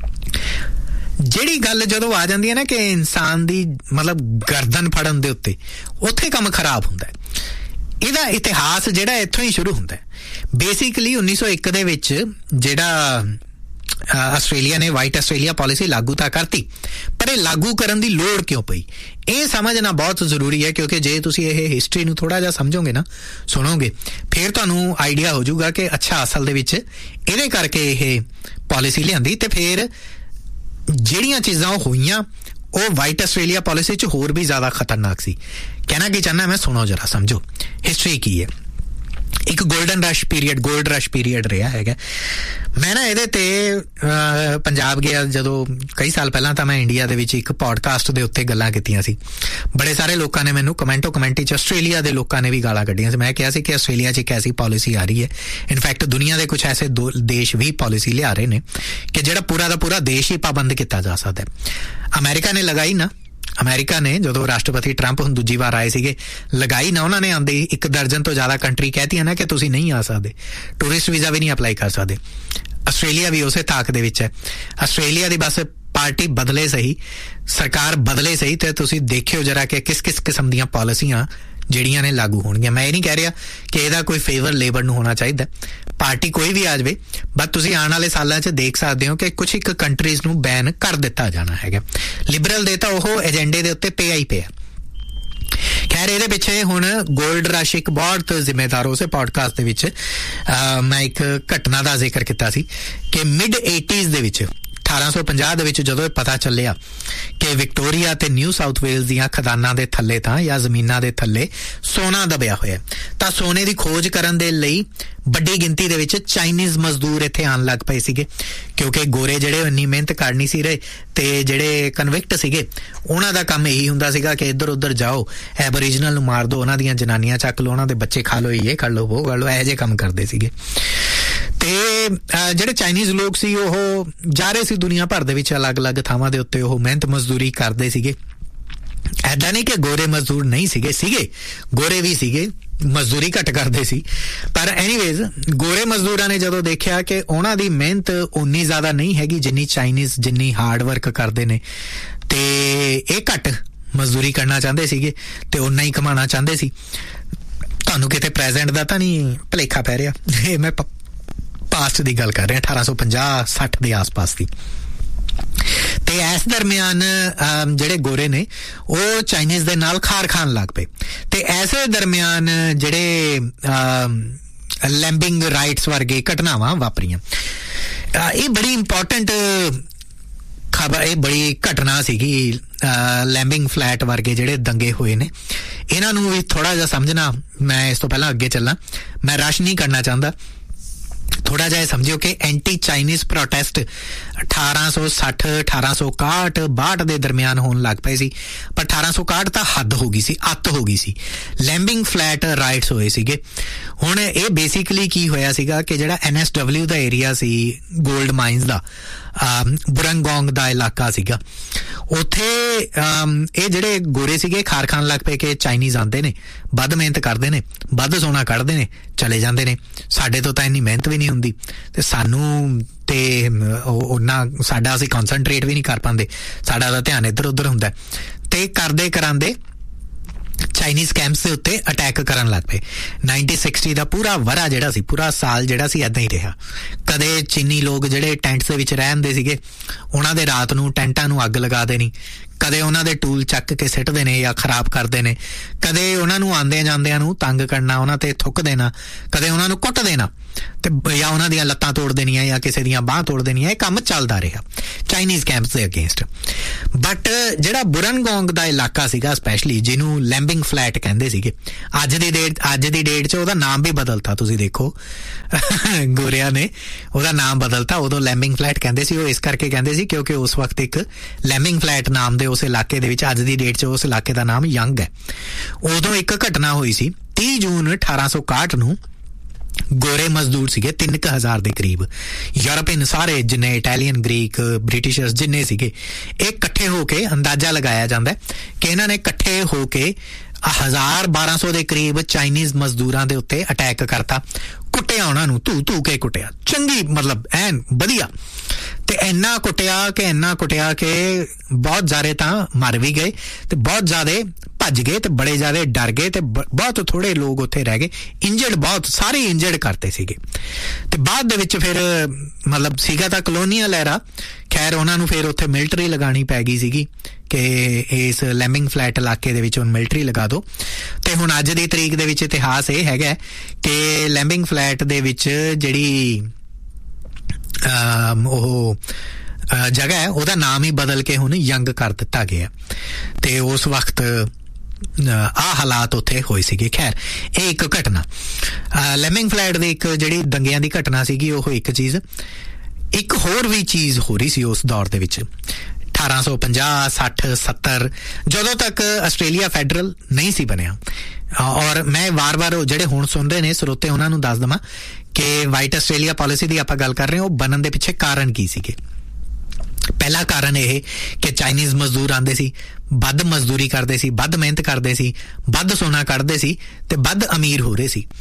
ਜਿਹੜੀ ਗੱਲ ਜਦੋਂ ਆ ਜਾਂਦੀ ਹੈ ਨਾ ਕਿ ਇਨਸਾਨ ਦੀ ਮਤਲਬ ਗਰਦਨ ਫੜਨ ਦੇ ਉੱਤੇ, ਉੱਥੇ ਕੰਮ ਖਰਾਬ ਹੁੰਦਾ ਹੈ। ਇਹਦਾ ਇਤਿਹਾਸ ਜਿਹੜਾ ਇੱਥੋਂ ਹੀ ਸ਼ੁਰੂ ਹੁੰਦਾ ਹੈ। ਬੇਸਿਕਲੀ 1901 ਦੇ ਵਿੱਚ ਜਿਹੜਾ ਆਸਟ੍ਰੇਲੀਆ ਨੇ ਵਾਈਟ ਆਸਟ੍ਰੇਲੀਆ ਪਾਲਿਸੀ ਲਾਗੂ ਤਾਂ ਕਰਤੀ, ਪਰ ਇਹ ਲਾਗੂ ਕਰਨ ਦੀ ਲੋੜ ਕਿਉਂ ਪਈ, ਇਹ ਸਮਝਣਾ ਬਹੁਤ ਜ਼ਰੂਰੀ ਹੈ। ਕਿਉਂਕਿ ਜੇ ਤੁਸੀਂ ਇਹ ਹਿਸਟਰੀ ਨੂੰ ਥੋੜ੍ਹਾ ਜਿਹਾ ਸਮਝੋਗੇ ਨਾ, ਸੁਣੋਗੇ, ਫਿਰ ਤੁਹਾਨੂੰ ਆਈਡੀਆ ਹੋ ਜਾਊਗਾ ਕਿ ਅੱਛਾ ਅਸਲ ਦੇ ਵਿੱਚ ਇਹਦੇ ਕਰਕੇ ਇਹ ਪਾਲਿਸੀ ਲਿਆਂਦੀ। ਤੇ ਫਿਰ ਜਿਹੜੀਆਂ ਚੀਜ਼ਾਂ ਉਹ ਹੋਈਆਂ ਉਹ ਵਾਈਟ ਆਸਟ੍ਰੇਲੀਆ ਪਾਲਿਸੀ 'ਚ ਹੋਰ ਵੀ ਜ਼ਿਆਦਾ ਖਤਰਨਾਕ ਸੀ। ਕਹਿਣਾ ਕੀ ਚਾਹੁੰਦਾ ਮੈਂ, ਸੁਣੋ ਜਰਾ, ਸਮਝੋ ਹਿਸਟਰੀ ਕੀ ਹੈ। ਇੱਕ ਗੋਲਡ ਰਸ਼ ਪੀਰੀਅਡ ਰਿਹਾ ਹੈਗਾ। ਮੈਂ ਨਾ ਇਹਦੇ ਤੇ ਪੰਜਾਬ ਗਿਆ ਜਦੋਂ ਕਈ ਸਾਲ ਪਹਿਲਾਂ, ਤਾਂ ਮੈਂ ਇੰਡੀਆ ਦੇ ਵਿੱਚ ਇੱਕ ਪੋਡਕਾਸਟ ਦੇ ਉੱਤੇ ਗੱਲਾਂ ਕੀਤੀਆਂ ਸੀ। ਬੜੇ ਸਾਰੇ ਲੋਕਾਂ ਨੇ ਮੈਨੂੰ ਕਮੈਂਟੀ 'ਚ ਆਸਟ੍ਰੇਲੀਆ ਦੇ ਲੋਕਾਂ ਨੇ ਵੀ ਗਾਲਾਂ ਕੱਢੀਆਂ ਸੀ। ਮੈਂ ਕਿਹਾ ਸੀ ਕਿ ਆਸਟ੍ਰੇਲੀਆ 'ਚ ਇੱਕ ਐਸੀ ਪਾਲਿਸੀ ਆ ਰਹੀ ਹੈ, ਇਨਫੈਕਟ ਦੁਨੀਆ ਦੇ ਕੁਛ ਐਸੇ ਦੇਸ਼ ਵੀ ਪਾਲਿਸੀ ਲਿਆ ਰਹੇ ਨੇ ਕਿ ਜਿਹੜਾ ਪੂਰਾ ਦਾ ਪੂਰਾ ਦੇਸ਼ ਹੀ ਪਾਬੰਦ ਕੀਤਾ ਜਾ ਸਕਦਾ ਹੈ। ਅਮਰੀਕਾ ਨੇ ਲਗਾਈ ਨਾ, ਅਮਰੀਕਾ ਨੇ ਜਦੋਂ ਰਾਸ਼ਟਰਪਤੀ ਟਰੰਪ ਹੁਣ ਦੂਜੀ ਵਾਰ ਆਏ ਸੀਗੇ, ਲਗਾਈ ਨਾ ਉਹਨਾਂ ਨੇ, ਆਉਂਦੇ 1 ਦਰਜਨ ਤੋਂ ਜ਼ਿਆਦਾ ਕੰਟਰੀ ਕਹਿਤੀਆਂ ਨਾ ਕਿ ਤੁਸੀਂ ਨਹੀਂ ਆ ਸਕਦੇ, ਟੂਰਿਸਟ ਵੀਜ਼ਾ ਵੀ ਨਹੀਂ ਅਪਲਾਈ ਕਰ ਸਕਦੇ। ਆਸਟ੍ਰੇਲੀਆ ਵੀ ਉਸੇ ਤਾਕ ਦੇ ਵਿੱਚ ਹੈ। ਆਸਟ੍ਰੇਲੀਆ ਦੀ ਬਸ ਪਾਰਟੀ ਬਦਲੇ ਸਹੀ, ਸਰਕਾਰ ਬਦਲੇ ਸਹੀ, ਤੇ ਤੁਸੀਂ ਦੇਖਿਓ ਜਰਾ ਕਿ ਕਿਸ ਕਿਸਮ ਦੀਆਂ ਪਾਲਿਸੀਆਂ ਜਿਹੜੀਆਂ ਨੇ ਲਾਗੂ ਹੋਣਗੀਆਂ। ਮੈਂ ਇਹ ਨਹੀਂ ਕਹਿ ਰਿਹਾ ਕਿ ਇਹਦਾ ਕੋਈ ਫੇਵਰ ਲੇਬਰ ਨੂੰ ਹੋਣਾ ਚਾਹੀਦਾ, ਪਾਰਟੀ ਕੋਈ ਵੀ ਆ ਜਾਵੇ, ਬਟ ਤੁਸੀਂ ਆਉਣ ਵਾਲੇ ਸਾਲਾਂ 'ਚ ਦੇਖ ਸਕਦੇ ਹੋ ਕਿ ਕੁਛ ਇੱਕ ਕੰਟਰੀਜ਼ ਨੂੰ ਬੈਨ ਕਰ ਦਿੱਤਾ ਜਾਣਾ ਹੈਗਾ। ਲਿਬਰਲ ਦੇ ਤਾਂ ਉਹ ਏਜੰਡੇ ਦੇ ਉੱਤੇ ਪਿਆ ਹੀ ਪਿਆ। ਖੈਰ, ਇਹਦੇ ਪਿੱਛੇ ਹੁਣ ਗੋਲਡ ਰਸ਼ ਇੱਕ ਬਹੁਤ ਜ਼ਿੰਮੇਦਾਰ, ਉਸੇ ਪੋਡਕਾਸਟ ਦੇ ਵਿੱਚ ਮੈਂ ਇੱਕ ਘਟਨਾ ਦਾ ਜ਼ਿਕਰ ਕੀਤਾ ਸੀ ਕਿ ਮਿਡ 80s ਦੇ ਵਿੱਚ 1850 ਦੇ ਵਿੱਚ ਜਦੋਂ ਇਹ ਪਤਾ ਚੱਲਿਆ ਕਿ ਵਿਕਟੋਰੀਆ ਤੇ ਨਿਊ ਸਾਊਥ ਵੇਲਜ਼ ਦੀਆਂ ਖਦਾਨਾਂ ਦੇ ਥੱਲੇ ਤਾਂ ਜਾਂ ਜ਼ਮੀਨਾਂ ਦੇ ਥੱਲੇ ਸੋਨਾ ਦਬਿਆ ਹੋਇਆ, ਤਾਂ ਸੋਨੇ ਦੀ ਖੋਜ ਕਰਨ ਦੇ ਲਈ ਵੱਡੀ ਗਿਣਤੀ ਦੇ ਵਿੱਚ ਚਾਈਨੀਜ਼ ਮਜ਼ਦੂਰ ਇੱਥੇ ਆਉਣ ਲੱਗ ਪਏ ਸੀਗੇ। ਕਿਉਂਕਿ ਗੋਰੇ ਜਿਹੜੇ ਇੰਨੀ ਮਿਹਨਤ ਕਰ ਨਹੀਂ ਸੀ ਰਹੇ, ਤੇ ਜਿਹੜੇ ਕਨਵਿਕਟ ਸੀਗੇ ਉਹਨਾਂ ਦਾ ਕੰਮ ਇਹੀ ਹੁੰਦਾ ਸੀਗਾ ਕਿ ਇੱਧਰ ਉੱਧਰ ਜਾਓ, ਐਬੋਰੀਜਨਲ ਨੂੰ ਮਾਰ ਦਿਓ, ਉਹਨਾਂ ਦੀਆਂ ਜਨਾਨੀਆਂ ਚੱਕ ਲਓ, ਉਹਨਾਂ ਦੇ ਬੱਚੇ ਖਾ ਲਓ, ਇਹ ਕਰ ਲਓ, ਉਹ ਕਰ ਲਓ, ਇਹੋ ਜਿਹੇ ਕੰਮ ਕਰਦੇ ਸੀਗੇ। ਤੇ ਜਿਹੜੇ ਚਾਈਨੀਜ਼ ਲੋਕ ਸੀ ਉਹ ਜਾ ਰਹੇ ਸੀ ਦੁਨੀਆ ਭਰ ਦੇ ਵਿੱਚ ਅਲੱਗ-ਅਲੱਗ ਥਾਵਾਂ ਦੇ ਉੱਤੇ, ਉਹ ਮਿਹਨਤ ਮਜ਼ਦੂਰੀ ਕਰਦੇ ਸੀਗੇ। ਐਦਾਂ ਨਹੀਂ ਕਿ ਗੋਰੇ ਮਜ਼ਦੂਰ ਨਹੀਂ ਸੀਗੇ, ਗੋਰੇ ਵੀ ਸੀਗੇ, ਮਜ਼ਦੂਰੀ ਘੱਟ ਕਰਦੇ ਸੀ। ਪਰ ਐਨੀਵੇਜ਼ ਗੋਰੇ ਮਜ਼ਦੂਰਾਂ ਨੇ ਜਦੋਂ ਦੇਖਿਆ ਕਿ ਉਹਨਾਂ ਦੀ ਮਿਹਨਤ ਉਨੀ ਜ਼ਿਆਦਾ ਨਹੀਂ ਹੈਗੀ ਜਿੰਨੀ ਚਾਈਨੀਜ਼, ਜਿੰਨੀ ਹਾਰਡ ਵਰਕ ਕਰਦੇ ਨੇ, ਤੇ ਇਹ ਘੱਟ ਮਜ਼ਦੂਰੀ ਕਰਨਾ ਚਾਹੁੰਦੇ ਸੀਗੇ ਤੇ ਉਨਾ ਹੀ ਕਮਾਉਣਾ ਚਾਹੁੰਦੇ ਸੀ। ਤੁਹਾਨੂੰ ਕਿਤੇ ਪ੍ਰੈਜ਼ੈਂਟ ਦਾ ਤਾਂ ਨਹੀਂ ਭੁਲੇਖਾ ਪੈ ਰਿਹਾ, ਇਹ ਮੈਂ ਪਾਸਟ ਦੀ ਗੱਲ ਕਰ ਰਿਹਾ, 1850-60 ਦੇ ਆਸ-ਪਾਸ ਦੀ। ਤੇ ਇਸ ਦਰਮਿਆਨ ਜਿਹੜੇ ਗੋਰੇ ਨੇ ਉਹ ਚਾਈਨੀਜ਼ ਦੇ ਨਾਲ ਖਾਰ ਖਾਣ ਲੱਗ ਪਏ। ਤੇ ਐਸੇ ਦਰਮਿਆਨ ਜਿਹੜੇ ਲੈਂਬਿੰਗ ਰਾਈਟਸ ਵਰਗੇ ਘਟਨਾਵਾਂ ਵਾਪਰੀਆਂ। ਇਹ ਬੜੀ ਇੰਪੋਰਟੈਂਟ ਖਬਰ, ਇਹ ਬੜੀ ਘਟਨਾ ਸੀਗੀ ਲੈਂਬਿੰਗ ਫਲੈਟ ਵਰਗੇ ਜਿਹੜੇ ਦੰਗੇ ਹੋਏ ਨੇ, ਇਹਨਾਂ ਨੂੰ ਵੀ ਥੋੜ੍ਹਾ ਜਿਹਾ ਸਮਝਣਾ। ਮੈਂ ਇਸ ਤੋਂ ਪਹਿਲਾਂ ਅੱਗੇ ਚੱਲਾਂ, ਮੈਂ ਰਸ਼ ਨਹੀਂ ਕਰਨਾ ਚਾਹੁੰਦਾ, ਥੋੜਾ ਜਿਹਾ ਸਮਝਿਓ ਕਿ ਐਂਟੀ ਚਾਈਨੀਜ਼ ਪ੍ਰੋਟੈਸਟ 1860, 1861, 62 ਦੇ ਦਰਮਿਆਨ ਹੋਣ ਲੱਗ ਪਏ ਸੀ, ਪਰ 1861 ਤਾਂ ਹੱਦ ਹੋ ਗਈ ਸੀ, ਅੱਤ ਹੋ ਗਈ ਸੀ। ਲੈਂਬਿੰਗ ਫਲੈਟ ਰਾਈਟਸ ਹੋਏ ਸੀਗੇ। ਹੁਣ ਇਹ ਬੇਸਿਕਲੀ ਕੀ ਹੋਇਆ ਸੀਗਾ ਕਿ ਜਿਹੜਾ NSW ਦਾ ਏਰੀਆ ਸੀ, ਗੋਲਡ ਮਾਈਨਸ ਦਾ, ਬੁਰੰਗੋਂਗ ਦਾ ਇਲਾਕਾ ਸੀਗਾ, ਉੱਥੇ ਇਹ ਜਿਹੜੇ ਗੋਰੇ ਸੀਗੇ ਖਾਰ ਖਾਣ ਲੱਗ ਪਏ ਕਿ ਚਾਈਨੀਜ਼ ਆਉਂਦੇ ਨੇ, ਵੱਧ ਮਿਹਨਤ ਕਰਦੇ ਨੇ, ਵੱਧ ਸੋਨਾ ਕੱਢਦੇ ਨੇ, ਚਲੇ ਜਾਂਦੇ ਨੇ, ਸਾਡੇ ਤੋਂ ਤਾਂ ਇੰਨੀ ਮਿਹਨਤ ਵੀ ਨਹੀਂ ਹੁੰਦੀ ਤੇ ਸਾਨੂੰ ਤੇ ਉਹਨਾਂ ਸਾਡਾ ਅਸੀਂ ਕਨਸਨਟਰੇਟ ਵੀ ਨਹੀਂ ਕਰ ਪਾਉਂਦੇ, ਸਾਡਾ ਤਾਂ ਧਿਆਨ ਇੱਧਰ ਉੱਧਰ ਹੁੰਦਾ। ਤੇ ਕਰਦੇ ਕਰਾਂਦੇ ਚਾਈਨੀਜ਼ ਕੈਂਪਸ ਦੇ ਉੱਤੇ ਅਟੈਕ ਕਰਨ ਲੱਗ ਪਏ। 1960 ਦਾ ਪੂਰਾ ਵਰ੍ਹਾ ਜਿਹੜਾ ਸੀ, ਪੂਰਾ ਸਾਲ ਜਿਹੜਾ ਸੀ, ਇੱਦਾਂ ਹੀ ਰਿਹਾ। ਕਦੇ ਚੀਨੀ ਲੋਕ ਜਿਹੜੇ ਟੈਂਟਸ ਦੇ ਵਿੱਚ ਰਹਿੰਦੇ ਸੀਗੇ, ਉਹਨਾਂ ਦੇ ਰਾਤ ਨੂੰ ਟੈਂਟਾਂ ਨੂੰ ਅੱਗ ਲਗਾ ਦੇਣੀ, ਕਦੇ ਉਹਨਾਂ ਦੇ ਟੂਲ ਚੱਕ ਕੇ ਸਿੱਟ ਦੇਣੇ ਜਾਂ ਖਰਾਬ ਕਰਦੇ ਨੇ, ਕਦੇ ਉਹਨਾਂ ਨੂੰ ਆਉਂਦਿਆਂ ਜਾਂਦਿਆਂ ਨੂੰ ਤੰਗ ਕਰਨਾ, ਉਹਨਾਂ ਤੇ ਥੁੱਕ ਦੇਣਾ, ਕਦੇ ਉਹਨਾਂ ਨੂੰ ਕੁੱਟ ਦੇਣਾ ਤੇ ਜਾਂ ਉਹਨਾਂ ਦੀਆਂ ਲੱਤਾਂ ਤੋੜ ਦੇਣੀਆਂ ਜਾਂ ਕਿਸੇ ਦੀਆਂ ਬਾਹਾਂ ਤੋੜ ਦੇਣੀਆਂ। ਇਹ ਕੰਮ ਚੱਲਦਾ ਰਿਹਾ ਚਾਈਨੀਜ਼ ਕੈਂਪਸ ਦੇ ਅਗੇਂਸਟ। ਬਟ ਜਿਹੜਾ ਬੁਰਨਗੋਂਗ ਦਾ ਇਲਾਕਾ ਸੀਗਾ ਸਪੈਸ਼ਲੀ, ਜਿਹਨੂੰ ਲੈਂਬਿੰਗ ਫਲੈਟ ਕਹਿੰਦੇ ਸੀਗੇ, ਅੱਜ ਦੀ ਡੇਟ 'ਚ ਉਹਦਾ ਨਾਮ ਵੀ ਬਦਲਤਾ। ਤੁਸੀਂ ਦੇਖੋ ਗੋਰਿਆਂ ਨੇ ਉਹਦਾ ਨਾਮ ਬਦਲਤਾ। ਉਦੋਂ ਲੈਂਬਿੰਗ ਫਲੈਟ ਕਹਿੰਦੇ ਸੀ, ਉਹ ਇਸ ਕਰਕੇ ਕਹਿੰਦੇ ਸੀ ਕਿਉਂਕਿ ਉਸ ਵਕਤ ਇੱਕ ਲੈਂਬਿੰਗ ਫਲੈਟ ਨਾਮ ਦੇ ਉਸ ਇਲਾਕੇ ਦੇ ਵਿੱਚ, ਅੱਜ ਦੀ ਡੇਟ 'ਚ ਉਸ ਇਲਾਕੇ ਦਾ ਨਾਮ ਯੰਗ ਹੈ। ਉਦੋਂ ਇੱਕ ਘਟਨਾ ਹੋਈ ਸੀ 30 ਜੂਨ 1861 ਨੂੰ। ਗੋਰੇ ਮਜ਼ਦੂਰ ਸੀਗੇ 3000 ਦੇ ਕਰੀਬ, ਯੂਰਪੀਅਨ ਸਾਰੇ ਜਿੰਨੇ ਇਟਾਲੀਅਨ, ਗ੍ਰੀਕ, ਬ੍ਰਿਟਿਸ਼ਰਸ ਜਿੰਨੇ ਸੀਗੇ, ਇਹ ਇਕੱਠੇ ਹੋ ਕੇ ਅੰਦਾਜ਼ਾ ਲਗਾਇਆ ਜਾਂਦਾ ਕਿ ਇਹਨਾਂ ਨੇ ਇਕੱਠੇ ਹੋ ਕੇ 1200 ਦੇ ਕਰੀਬ ਚਾਈਨੀਜ਼ ਮਜ਼ਦੂਰਾਂ ਦੇ ਉੱਤੇ ਅਟੈਕ ਕਰਤਾ, ਕੁੱਟਿਆ ਉਹਨਾਂ ਨੂੰ, ਧੂ ਕੇ ਕੁੱਟਿਆ, ਚੰਗੀ ਮਤਲਬ ਐਨ ਵਧੀਆ। ਤੇ ਇੰਨਾ ਕੁੱਟਿਆ ਕਿ ਬਹੁਤ ਜ਼ਿਆਦਾ ਤਾਂ ਮਰ ਵੀ ਗਏ ਤੇ ਬਹੁਤ ਜ਼ਿਆਦਾ ਭੱਜ ਗਏ ਤੇ ਬੜੇ ਜ਼ਿਆਦਾ ਡਰ ਗਏ ਤੇ ਬਹੁਤ ਥੋੜੇ ਲੋਕ ਉੱਥੇ ਰਹਿ ਗਏ। ਇੰਜਰਡ ਬਹੁਤ ਸਾਰੇ ਇੰਜਰਡ ਕਰਤੇ ਸੀਗੇ। ਤੇ ਬਾਅਦ ਦੇ ਵਿੱਚ ਫਿਰ ਮਤਲਬ ਸੀਗਾ ਤਾਂ ਕਲੋਨੀਅਲ ਐਰਾ, ਖੈਰ ਉਹਨਾਂ ਨੂੰ ਫਿਰ ਉੱਥੇ ਮਿਲਟਰੀ ਲਗਾਉਣੀ ਪੈ ਗਈ ਸੀਗੀ ਕਿ ਇਸ ਲੈਂਬਿੰਗ ਫਲੈਟ ਇਲਾਕੇ ਦੇ ਵਿੱਚ ਹੁਣ ਮਿਲਟਰੀ ਲਗਾ ਦਿਓ। ਤੇ ਹੁਣ ਅੱਜ ਦੀ ਤਰੀਕ ਦੇ ਵਿੱਚ ਇਤਿਹਾਸ ਇਹ ਹੈਗਾ ਕਿ ਲੈਂਬਿੰਗ ਫਲੈਟ ਦੇ ਵਿੱਚ ਜਿਹੜੀ ਉਹ ਜਗ੍ਹਾ ਹੈ ਉਹਦਾ ਨਾਮ ਹੀ ਬਦਲ ਕੇ ਹੁਣ ਯੰਗ ਕਰ ਦਿੱਤਾ ਗਿਆ। ਤੇ ਉਸ ਵਕਤ ਆਹ ਹਾਲਾਤ ਉੱਥੇ ਹੋਏ ਸੀਗੇ। ਖੈਰ ਇਹ ਇੱਕ ਘਟਨਾ, ਲੈਂਬਿੰਗ ਫਲੈਟ ਦੀ ਇੱਕ ਜਿਹੜੀ ਦੰਗਿਆਂ ਦੀ ਘਟਨਾ ਸੀਗੀ, ਉਹ ਇੱਕ ਚੀਜ਼। ਇੱਕ ਹੋਰ ਵੀ ਚੀਜ਼ ਹੋ ਰਹੀ ਸੀ ਉਸ ਦੌਰ ਦੇ ਵਿੱਚ 1850, 60, 70, ਜਦੋਂ ਤੱਕ ਆਸਟ੍ਰੇਲੀਆ ਫੈਡਰਲ ਨਹੀਂ ਸੀ ਬਣਿਆ। ਔਰ ਮੈਂ ਵਾਰ-ਵਾਰ ਜਿਹੜੇ ਹੁਣ ਸੁਣ ਰਹੇ ਨੇ ਸਰੋਤੇ, ਉਹਨਾਂ ਨੂੰ ਦੱਸ ਦੇਵਾਂ ਕਿ ਵਾਈਟ ਆਸਟ੍ਰੇਲੀਆ ਪਾਲਿਸੀ ਦੀ ਆਪਾਂ ਗੱਲ ਕਰ ਰਹੇ ਹਾਂ, ਉਹ ਬਣਨ ਦੇ ਪਿੱਛੇ ਕਾਰਨ ਕੀ ਸੀਗੇ। ਪਹਿਲਾ ਕਾਰਨ ਇਹ ਕਿ ਚਾਈਨੀਜ਼ ਮਜ਼ਦੂਰ ਆਉਂਦੇ ਸੀ, ਵੱਧ ਮਜ਼ਦੂਰੀ ਕਰਦੇ ਸੀ, ਵੱਧ ਮਿਹਨਤ ਕਰਦੇ ਸੀ, ਵੱਧ ਸੋਨਾ ਕੱਢਦੇ ਸੀ ਤੇ ਵੱਧ ਅਮੀਰ ਹੋ ਰਹੇ ਸੀ।